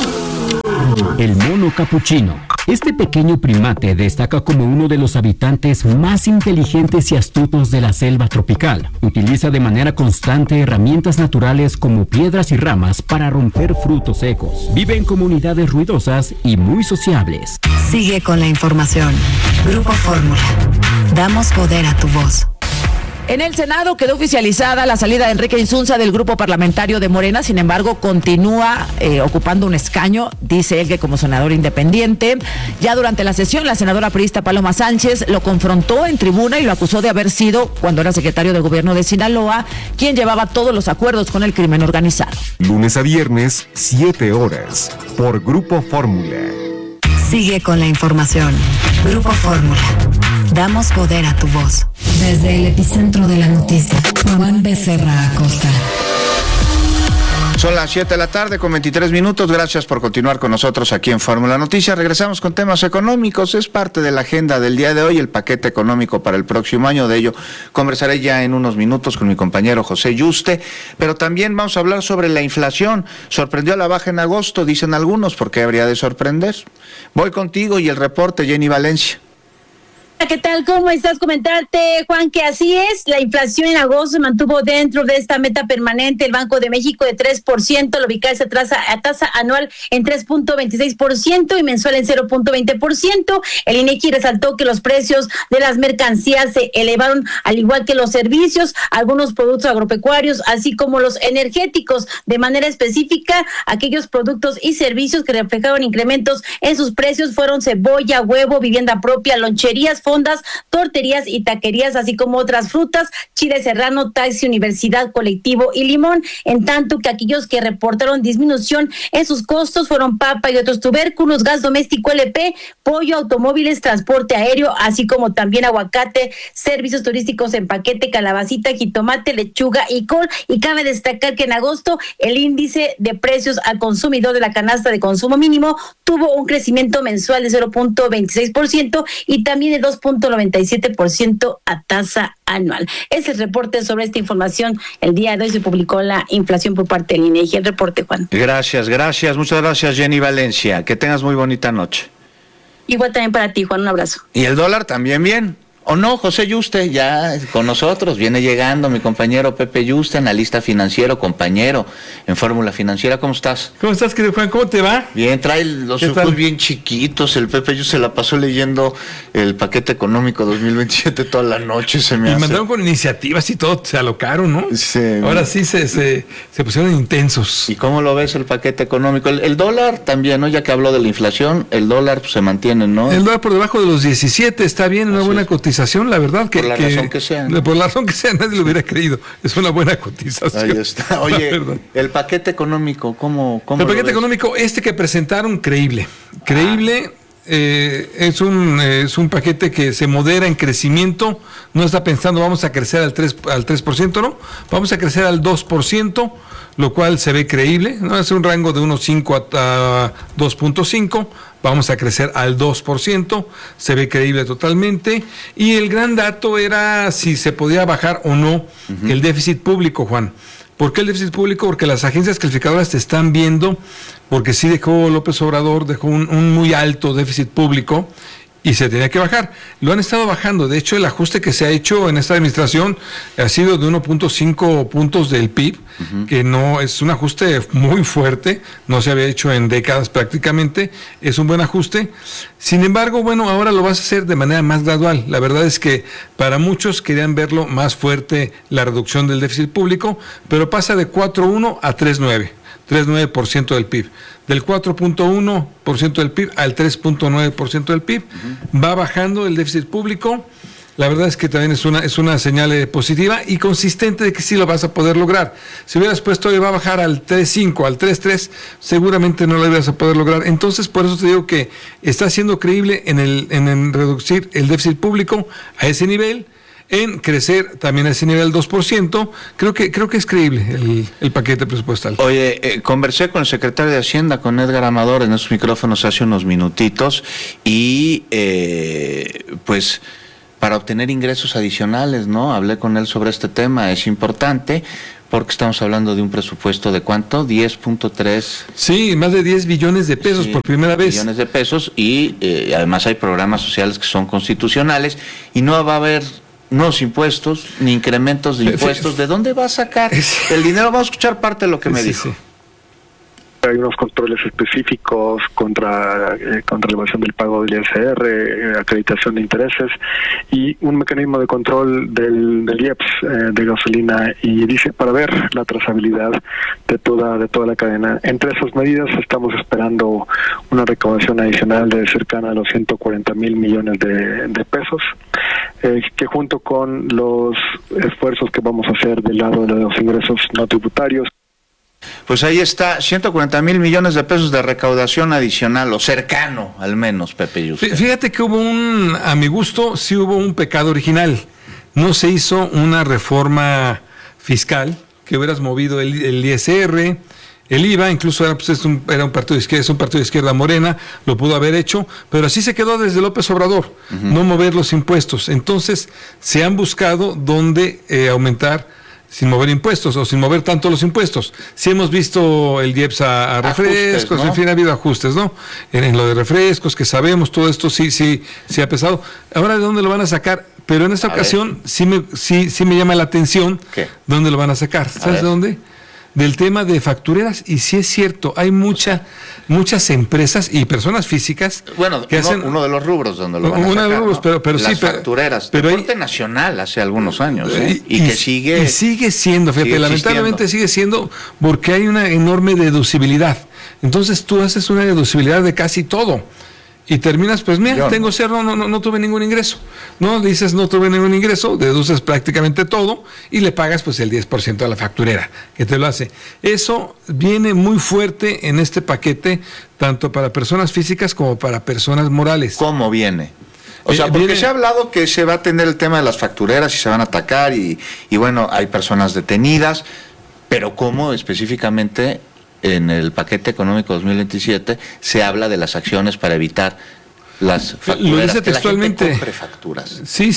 El mono capuchino. Este pequeño primate destaca como uno de los habitantes más inteligentes y astutos de la selva tropical. Utiliza de manera constante herramientas naturales como piedras y ramas para romper frutos secos. Vive en comunidades ruidosas y muy sociables. Sigue con la información. Grupo Fórmula. Damos poder a tu voz. En el Senado quedó oficializada la salida de Enrique Insunza del grupo parlamentario de Morena, sin embargo continúa ocupando un escaño, dice él que como senador independiente. Ya durante la sesión la senadora priista Paloma Sánchez lo confrontó en tribuna y lo acusó de haber sido, cuando era secretario de gobierno de Sinaloa, quien llevaba todos los acuerdos con el crimen organizado. Lunes a viernes, 7 horas, por Grupo Fórmula. Sigue con la información. Grupo Fórmula. Damos poder a tu voz. Desde el epicentro de la noticia, Juan Becerra Acosta. Son las 7 de la tarde con 23 minutos. Gracias por continuar con nosotros aquí en Fórmula Noticias. Regresamos con temas económicos. Es parte de la agenda del día de hoy, el paquete económico para el próximo año. De ello conversaré ya en unos minutos con mi compañero José Yuste. Pero también vamos a hablar sobre la inflación. Sorprendió a la baja en agosto, dicen algunos. ¿Por qué habría de sorprender? Voy contigo y el reporte, Jenny Valencia. ¿Qué tal? ¿Cómo estás? Comentarte, Juan, que así es. La inflación en agosto se mantuvo dentro de esta meta permanente. El Banco de México de 3%, lo ubica esa tasa anual en 3.26% y mensual en 0.20%. El INEGI resaltó que los precios de las mercancías se elevaron, al igual que los servicios, algunos productos agropecuarios, así como los energéticos. De manera específica, aquellos productos y servicios que reflejaron incrementos en sus precios fueron cebolla, huevo, vivienda propia, loncherías, fondas, torterías y taquerías, así como otras frutas, chile serrano, taxi, universidad, colectivo y limón, en tanto que aquellos que reportaron disminución en sus costos fueron papa y otros tubérculos, gas doméstico LP, pollo, automóviles, transporte aéreo, así como también aguacate, servicios turísticos en paquete, calabacita, jitomate, lechuga y col. Y cabe destacar que en agosto el índice de precios al consumidor de la canasta de consumo mínimo tuvo un crecimiento mensual de 0.26% y también de 2.97% a tasa anual. Es el reporte sobre esta información. El día de hoy se publicó la inflación por parte del INEGI. El reporte, Juan. Gracias. Muchas gracias, Jenny Valencia. Que tengas muy bonita noche. Igual también para ti, Juan. Un abrazo. Y el dólar también bien. ¿O no, José Yuste? Ya con nosotros, viene llegando mi compañero Pepe Yuste, analista financiero, compañero en Fórmula Financiera. ¿Cómo estás? ¿Cómo estás, querido Juan? ¿Cómo te va? Bien, trae los ojos bien chiquitos. El Pepe Yuste se la pasó leyendo el paquete económico 2027 toda la noche. Y mandaron con iniciativas y todo, se alocaron, ¿no? Sí. Ahora sí se pusieron intensos. ¿Y cómo lo ves el paquete económico? El dólar también, ¿no? Ya que habló de la inflación, el dólar pues, se mantiene, ¿no? El dólar por debajo de los 17, está bien, una buena cotización, la verdad que... Por la razón que sea. ¿No? Por la razón que sea, nadie lo hubiera creído. Es una buena cotización. Ahí está. Oye, el paquete económico, ¿cómo el paquete económico, que presentaron, creíble. Es un paquete que se modera en crecimiento, no está pensando vamos a crecer al 3%, no, vamos a crecer al 2%, lo cual se ve creíble, no es un rango de 1.5 a 2.5, vamos a crecer al 2%, se ve creíble totalmente, y el gran dato era si se podía bajar o no el déficit público, Juan. ¿Por qué el déficit público? Porque las agencias calificadoras te están viendo, porque sí dejó López Obrador, dejó un muy alto déficit público, y se tenía que bajar. Lo han estado bajando. De hecho, el ajuste que se ha hecho en esta administración ha sido de 1.5 puntos del PIB, que no es un ajuste muy fuerte, no se había hecho en décadas prácticamente, es un buen ajuste. Sin embargo, bueno, ahora lo vas a hacer de manera más gradual. La verdad es que para muchos querían verlo más fuerte la reducción del déficit público, pero pasa de 4.1 a 3.9% del PIB. Del 4.1% del PIB al 3.9% del PIB. Va bajando el déficit público. La verdad es que también es una señal positiva y consistente de que sí lo vas a poder lograr. Si hubieras puesto hoy va a bajar al 3.5, al 3.3, seguramente no lo ibas a poder lograr. Entonces, por eso te digo que está siendo creíble en reducir el déficit público a ese nivel, en crecer también a ese nivel 2%, creo que es creíble el paquete presupuestal. Oye, conversé con el secretario de Hacienda, con Edgar Amador, en esos micrófonos hace unos minutitos, y pues para obtener ingresos adicionales, ¿no? Hablé con él sobre este tema, es importante, porque estamos hablando de un presupuesto de ¿cuánto? 10.3. Sí, más de 10 billones de pesos por primera vez. Billones de pesos, y además hay programas sociales que son constitucionales, y no va a haber nuevos impuestos, ni incrementos de impuestos. ¿De dónde va a sacar el dinero? Vamos a escuchar parte de lo que me dijo. Sí. Hay unos controles específicos contra elevación del pago del ISR, acreditación de intereses y un mecanismo de control del IEPS de gasolina y diésel para ver la trazabilidad de toda la cadena. Entre esas medidas estamos esperando una recaudación adicional de cercana a los 140,000 millones de pesos, que junto con los esfuerzos que vamos a hacer del lado de los ingresos no tributarios. Pues ahí está, 140,000 millones de pesos de recaudación adicional, o cercano al menos, Pepe Yuste. Fíjate que a mi gusto, sí hubo un pecado original. No se hizo una reforma fiscal que hubieras movido el ISR, el IVA, incluso era un partido de izquierda, es un partido de izquierda Morena, lo pudo haber hecho, pero así se quedó desde López Obrador, no mover los impuestos. Entonces, se han buscado dónde aumentar sin mover impuestos o sin mover tanto los impuestos. Sí hemos visto el IEPS a refrescos, ajustes, ¿no? En fin, ha habido ajustes, ¿no? En lo de refrescos, que sabemos, todo esto sí ha pesado. Ahora, ¿de dónde lo van a sacar? Pero en esta ocasión sí me llama la atención. ¿Qué? ¿Dónde lo van a sacar? ¿Sabes de dónde? Del tema de factureras, y sí es cierto, hay muchas empresas y personas físicas que hacen uno de los rubros donde lo van a sacar, uno de los rubros, ¿no? pero las factureras, pero deporte nacional hace algunos años, y que sigue siendo, fíjate, lamentablemente sigue siendo, porque hay una enorme deducibilidad. Entonces tú haces una deducibilidad de casi todo. Y terminas, pues mira, tengo cero, no tuve ningún ingreso. No, dices no tuve ningún ingreso, deduces prácticamente todo y le pagas pues el 10% a la facturera que te lo hace. Eso viene muy fuerte en este paquete, tanto para personas físicas como para personas morales. ¿Cómo viene? O sea, porque se ha hablado que se va a tener el tema de las factureras y se van a atacar y bueno, hay personas detenidas, pero ¿cómo específicamente? En el paquete económico 2027 se habla de las acciones para evitar las facturas. Lo dice textualmente. Que la gente compre facturas. Sí.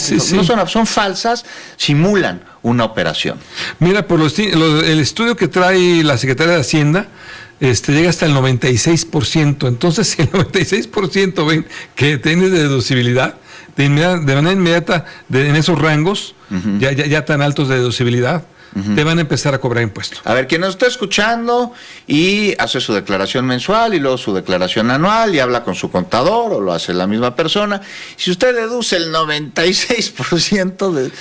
No son falsas, simulan una operación. Mira, por el estudio que trae la Secretaría de Hacienda, llega hasta el 96%. Entonces, si el 96% ven que tienes de deducibilidad, de manera inmediata, en esos rangos, ya tan altos de deducibilidad, te van a empezar a cobrar impuestos. A ver, quien nos está escuchando y hace su declaración mensual y luego su declaración anual y habla con su contador o lo hace la misma persona, si usted deduce el 96% de...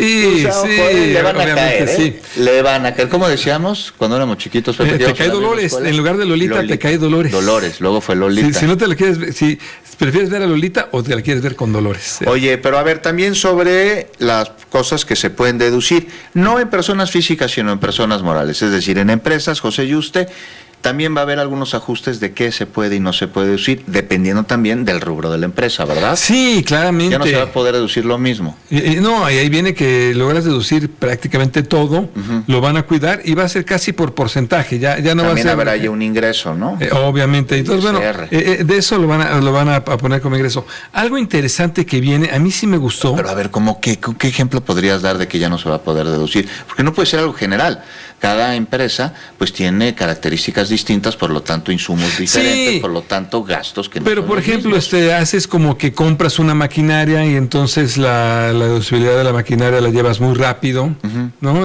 le van a caer, le van a caer. ¿Cómo decíamos cuando éramos chiquitos? Te cae Dolores, en lugar de Lolita te cae Dolores. Dolores, luego fue Lolita. Si no te la quieres ver, si prefieres ver a Lolita o te la quieres ver con Dolores. Oye, pero a ver, también sobre las cosas que se pueden deducir, no en personas físicas, sino en personas morales, es decir, en empresas, José Yuste, también va a haber algunos ajustes de qué se puede y no se puede deducir, dependiendo también del rubro de la empresa, ¿verdad? Sí, claramente. Ya no se va a poder deducir lo mismo. No, ahí viene que logras deducir prácticamente todo, lo van a cuidar y va a ser casi por porcentaje, ya no también va a ser... También habrá ahí un ingreso, ¿no? Obviamente, entonces bueno, de eso lo van a poner como ingreso. Algo interesante que viene, a mí sí me gustó... Pero a ver, ¿qué ejemplo podrías dar de que ya no se va a poder deducir? Porque no puede ser algo general. cada empresa pues tiene características distintas, por lo tanto insumos diferentes, por lo tanto gastos que no. Pero por ejemplo, haces como que compras una maquinaria y entonces la deducibilidad de la maquinaria la llevas muy rápido, ¿no?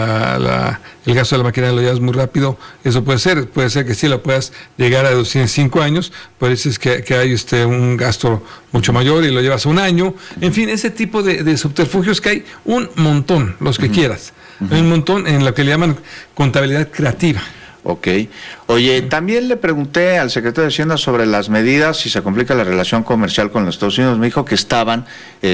El gasto de la maquinaria lo llevas muy rápido. Eso puede ser que sí la puedas llegar a deducir en 5 años, por eso es que hay un gasto mucho mayor y lo llevas a 1 año. En fin, ese tipo de subterfugios que hay un montón, los que quieras. Hay un montón en lo que le llaman contabilidad creativa. Ok. Oye, también le pregunté al secretario de Hacienda sobre las medidas, si se complica la relación comercial con los Estados Unidos. Me dijo que estaban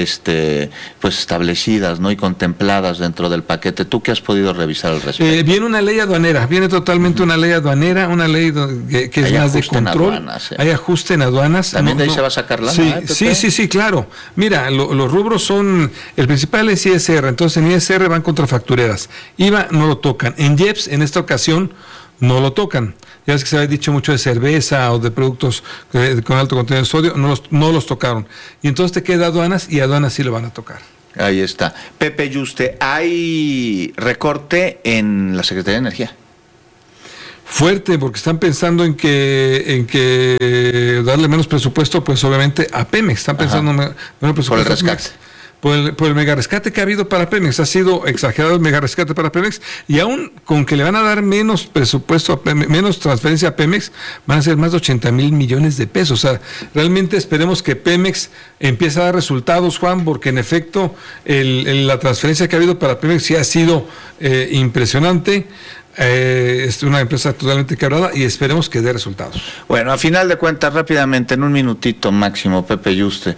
pues establecidas, ¿no? Y contempladas dentro del paquete. ¿Tú qué has podido revisar al respecto? Viene una ley aduanera, viene totalmente una ley aduanera, una ley que es más de control. Aduanas, Hay ajuste en aduanas. ¿También de ahí se va a sacar lana? Sí, claro. Mira, los rubros son, el principal es ISR, entonces en ISR van contrafactureras. IVA no lo tocan. En IEPS, en esta ocasión, no lo tocan. Ya es que se había dicho mucho de cerveza o de productos con alto contenido de sodio, no los tocaron. Y entonces te queda aduanas y aduanas sí lo van a tocar. Ahí está. Pepe Yuste, hay recorte en la Secretaría de Energía. Fuerte, porque están pensando en que darle menos presupuesto, pues obviamente a Pemex. Están pensando menos presupuesto. Por el rescate. Por el mega rescate que ha habido para Pemex. Ha sido exagerado el mega rescate para Pemex, y aún con que le van a dar menos presupuesto a Pemex, menos transferencia a Pemex, van a ser más de 80,000 millones de pesos. O sea, realmente esperemos que Pemex empiece a dar resultados, Juan, porque en efecto la transferencia que ha habido para Pemex sí ha sido impresionante. Es una empresa totalmente quebrada y esperemos que dé resultados. Bueno, a final de cuentas, rápidamente, en un minutito máximo, Pepe Yuste,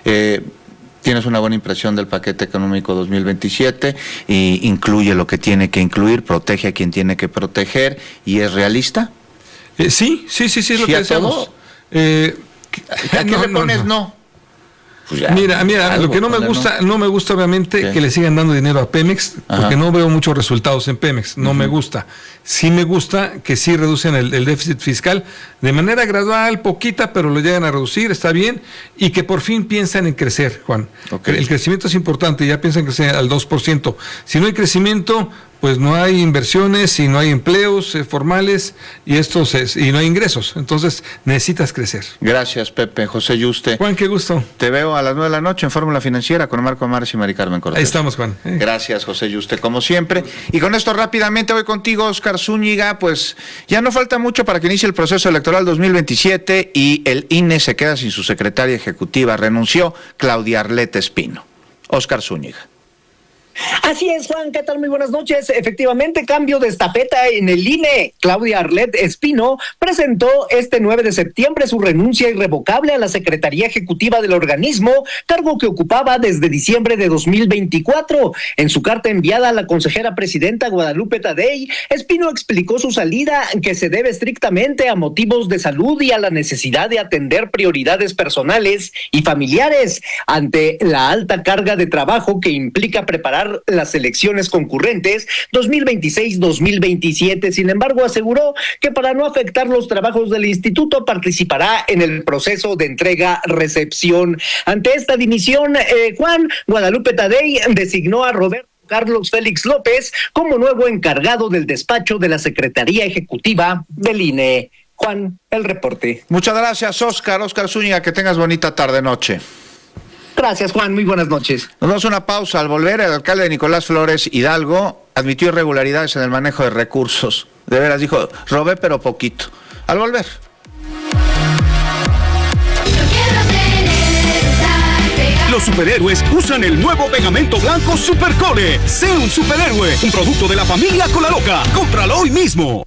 tienes una buena impresión del paquete económico 2027 y incluye lo que tiene que incluir, protege a quien tiene que proteger y es realista. Sí, es lo que decíamos. ¿A qué le pones no? Pues ya, mira, lo que no me gusta obviamente que le sigan dando dinero a Pemex, porque no veo muchos resultados en Pemex, no me gusta. Sí me gusta que sí reducen el déficit fiscal de manera gradual, poquita, pero lo llegan a reducir, está bien, y que por fin piensan en crecer, Juan. El crecimiento es importante, ya piensan crecer al 2%. Si no hay crecimiento, pues no hay inversiones y no hay empleos formales y no hay ingresos. Entonces necesitas crecer. Gracias, Pepe. José Yuste. Juan, qué gusto. Te veo a las 9 de la noche en Fórmula Financiera con Marco Amares y Mari Carmen Cortés. Ahí estamos, Juan. Gracias, José Yuste, como siempre. Y con esto rápidamente voy contigo, Óscar Zúñiga. Pues ya no falta mucho para que inicie el proceso electoral 2027 y el INE se queda sin su secretaria ejecutiva. Renunció Claudia Arlette Espino. Óscar Zúñiga. Así es, Juan, ¿qué tal? Muy buenas noches. Efectivamente, cambio de estafeta en el INE. Claudia Arlette Espino presentó este 9 de septiembre su renuncia irrevocable a la Secretaría Ejecutiva del organismo, cargo que ocupaba desde diciembre de 2024. En su carta enviada a la consejera presidenta Guadalupe Tadei, Espino explicó su salida, que se debe estrictamente a motivos de salud y a la necesidad de atender prioridades personales y familiares ante la alta carga de trabajo que implica preparar las elecciones concurrentes 2026-2027. Sin embargo, aseguró que para no afectar los trabajos del instituto participará en el proceso de entrega-recepción. Ante esta dimisión, Juan, Guadalupe Tadei designó a Roberto Carlos Félix López como nuevo encargado del despacho de la Secretaría Ejecutiva del INE. Juan, el reporte. Muchas gracias, Óscar Zúñiga, que tengas bonita tarde-noche. Gracias, Juan. Muy buenas noches. Nos vamos a una pausa. Al volver, el alcalde Nicolás Flores Hidalgo admitió irregularidades en el manejo de recursos. De veras, dijo, robé pero poquito. Al volver. Los superhéroes usan el nuevo pegamento blanco Supercole. Sé un superhéroe, un producto de la familia Colaloca. Cómpralo hoy mismo.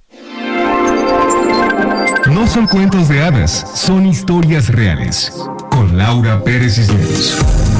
No son cuentos de hadas, son historias reales. Con Laura Pérez Cisneros.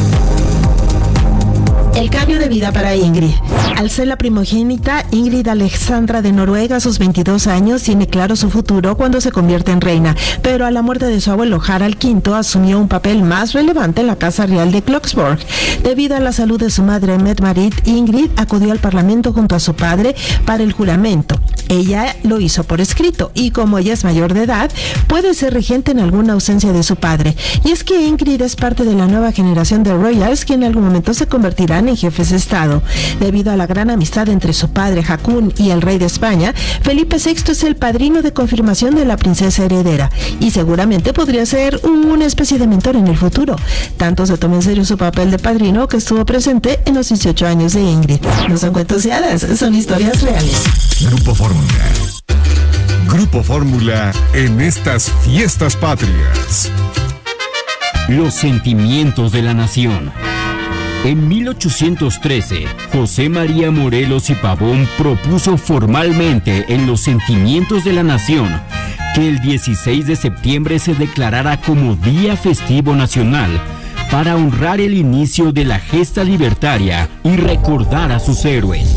El cambio de vida para Ingrid. Al ser la primogénita, Ingrid Alexandra de Noruega, a sus 22 años, tiene claro su futuro cuando se convierte en reina, pero a la muerte de su abuelo Harald V asumió un papel más relevante en la Casa Real de Kloksborg. Debido a la salud de su madre Mette-Marit, Ingrid acudió al Parlamento junto a su padre para el juramento. Ella lo hizo por escrito y como ella es mayor de edad, puede ser regente en alguna ausencia de su padre. Y es que Ingrid es parte de la nueva generación de royals que en algún momento se convertirán conviertan en jefes de Estado. Debido a la gran amistad entre su padre Haakon y el rey de España, Felipe VI es el padrino de confirmación de la princesa heredera y seguramente podría ser una especie de mentor en el futuro. Tanto se toma en serio su papel de padrino que estuvo presente en los 18 años de Ingrid. No son cuentos de hadas, son historias reales. Grupo Fórmula. Grupo Fórmula en estas fiestas patrias. Los sentimientos de la nación. En 1813, José María Morelos y Pavón propuso formalmente en los sentimientos de la nación que el 16 de septiembre se declarara como Día Festivo Nacional para honrar el inicio de la gesta libertaria y recordar a sus héroes.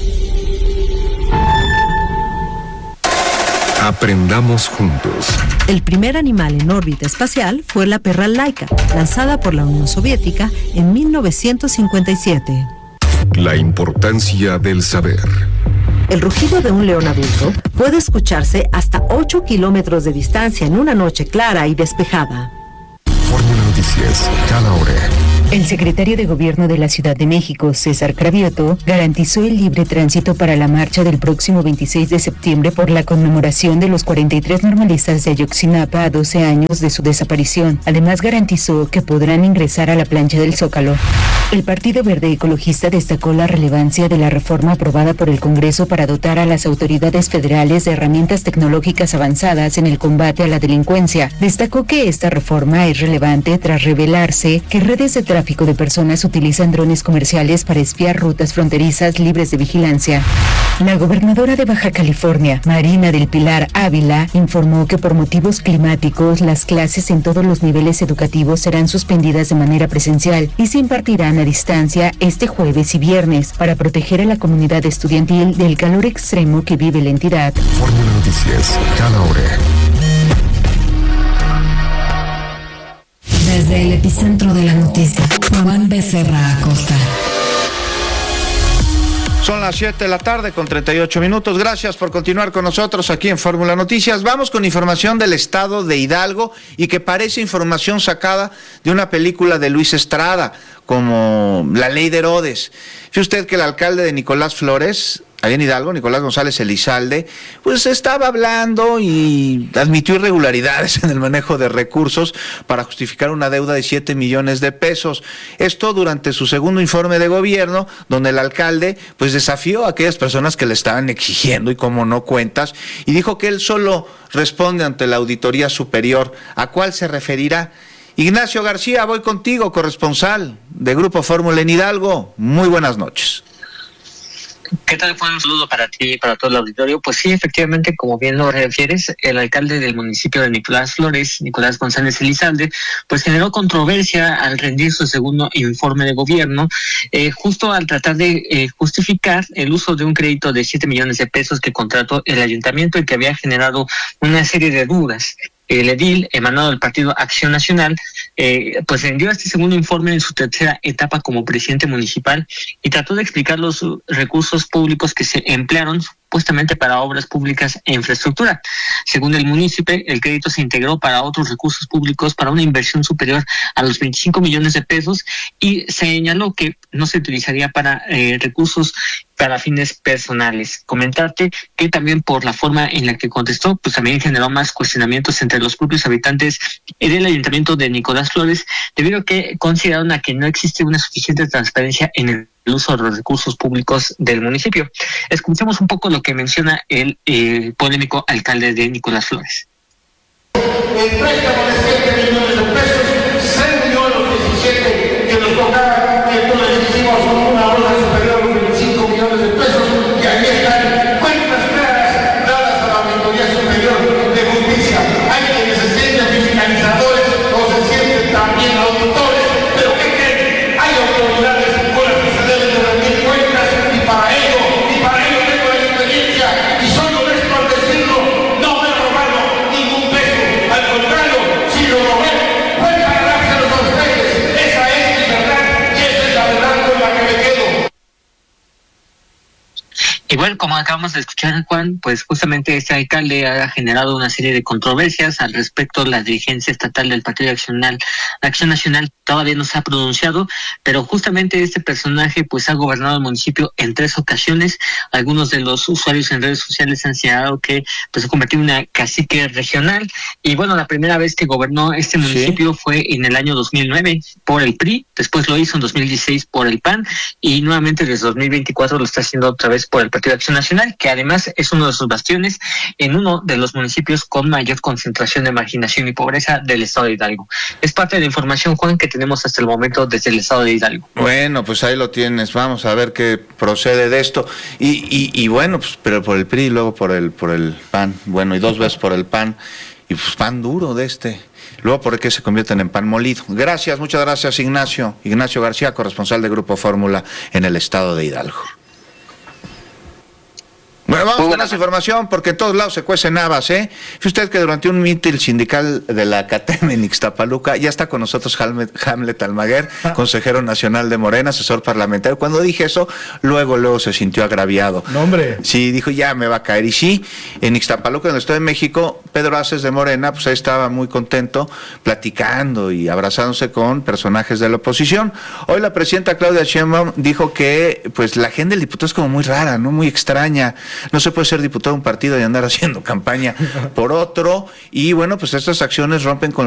Aprendamos juntos. El primer animal en órbita espacial fue la perra Laika, lanzada por la Unión Soviética en 1957. La importancia del saber. El rugido de un león adulto puede escucharse hasta 8 kilómetros de distancia en una noche clara y despejada. Fórmula Noticias, cada hora. El secretario de Gobierno de la Ciudad de México, César Cravioto, garantizó el libre tránsito para la marcha del próximo 26 de septiembre por la conmemoración de los 43 normalistas de Ayotzinapa a 12 años de su desaparición. Además, garantizó que podrán ingresar a la plancha del Zócalo. El Partido Verde Ecologista destacó la relevancia de la reforma aprobada por el Congreso para dotar a las autoridades federales de herramientas tecnológicas avanzadas en el combate a la delincuencia. Destacó que esta reforma es relevante tras revelarse que redes de tráfico de personas utilizan drones comerciales para espiar rutas fronterizas libres de vigilancia. La gobernadora de Baja California, Marina del Pilar Ávila, informó que por motivos climáticos las clases en todos los niveles educativos serán suspendidas de manera presencial y se impartirán a distancia este jueves y viernes para proteger a la comunidad estudiantil del calor extremo que vive la entidad. Fórmula Noticias, cada hora. Desde el epicentro de la noticia, Juan Becerra Acosta. Son las 7 de la tarde con 38 minutos. Gracias por continuar con nosotros aquí en Fórmula Noticias. Vamos con información del estado de Hidalgo y que parece información sacada de una película de Luis Estrada, como La Ley de Herodes. Fíjese usted que el alcalde de Nicolás Flores, allá en Hidalgo, Nicolás González Elizalde, pues estaba hablando y admitió irregularidades en el manejo de recursos para justificar una deuda de 7 millones de pesos. Esto durante su segundo informe de gobierno, donde el alcalde pues desafió a aquellas personas que le estaban exigiendo y como no cuentas, y dijo que él solo responde ante la Auditoría Superior. ¿A cuál se referirá? Ignacio García, voy contigo, corresponsal de Grupo Fórmula en Hidalgo. Muy buenas noches. ¿Qué tal, Juan? Un saludo para ti y para todo el auditorio. Pues sí, efectivamente, como bien lo refieres, el alcalde del municipio de Nicolás Flores, Nicolás González Elizalde, pues generó controversia al rendir su segundo informe de gobierno, justo al tratar de justificar el uso de un crédito de 7 millones de pesos que contrató el ayuntamiento y que había generado una serie de dudas. El edil, emanado del Partido Acción Nacional, pues rendió este segundo informe en su tercera etapa como presidente municipal y trató de explicar los recursos públicos que se emplearon supuestamente para obras públicas e infraestructura. Según el municipio, el crédito se integró para otros recursos públicos para una inversión superior a los 25 millones de pesos y señaló que no se utilizaría para recursos para fines personales. Comentarte que también por la forma en la que contestó, pues también generó más cuestionamientos entre los propios habitantes del ayuntamiento de Nicolás Flores, debido a que consideraron a que no existe una suficiente transparencia en el uso de los recursos públicos del municipio. Escuchemos un poco lo que menciona el polémico alcalde de Nicolás Flores. El préstamo de 7 millones de pesos se dio a los 17 que nos tocaba, que entonces hicimos una obra superior a los 25 millones de pesos, y aquí están cuentas claras dadas a la Auditoría Superior de Justicia. Hay quienes se sienten fiscalizadores o se sienten también auditores, pero ¿qué creen? Hay autoridades con las que se deben de rendir cuentas y para ello tengo la experiencia y soy honesto al decirlo, no me he robado ningún peso. Al contrario, Igual, como acabamos de escuchar, Juan, pues justamente este alcalde ha generado una serie de controversias al respecto. La dirigencia estatal del Partido Acción Nacional todavía no se ha pronunciado, pero justamente este personaje pues ha gobernado el municipio en 3 ocasiones. Algunos de los usuarios en redes sociales han señalado que pues se convirtió en una cacique regional. Y bueno, la primera vez que gobernó este municipio fue en el año 2009 por el PRI, después lo hizo en 2016 por el PAN y nuevamente desde 2024 lo está haciendo otra vez por el Partido de Acción Nacional, que además es uno de sus bastiones en uno de los municipios con mayor concentración de marginación y pobreza del estado de Hidalgo. Es parte de la información, Juan, que tenemos hasta el momento desde el estado de Hidalgo. Bueno, pues ahí lo tienes, vamos a ver qué procede de esto. Y bueno, pues pero por el PRI y luego por el PAN, bueno, y 2 veces por el PAN, y pues pan duro de este. Luego, ¿por qué se convierten en pan molido? Gracias, muchas gracias, Ignacio García, corresponsal de Grupo Fórmula en el estado de Hidalgo. Bueno, vamos con más información, porque en todos lados se cuecen habas, ¿eh? Fíjate usted que durante un mitin sindical de la CATEM en Ixtapaluca, ya está con nosotros Hamlet Almaguer, consejero nacional de Morena, asesor parlamentario. Cuando dije eso, luego se sintió agraviado. No, hombre. Sí, dijo, ya me va a caer. Y sí, en Ixtapaluca, en el Estado de México, Pedro Aces de Morena, pues ahí estaba muy contento, platicando y abrazándose con personajes de la oposición. Hoy la presidenta Claudia Sheinbaum dijo que pues la agenda del diputado es como muy rara, ¿no? Muy extraña. No se puede ser diputado de un partido y andar haciendo campaña por otro. Y bueno, pues estas acciones rompen con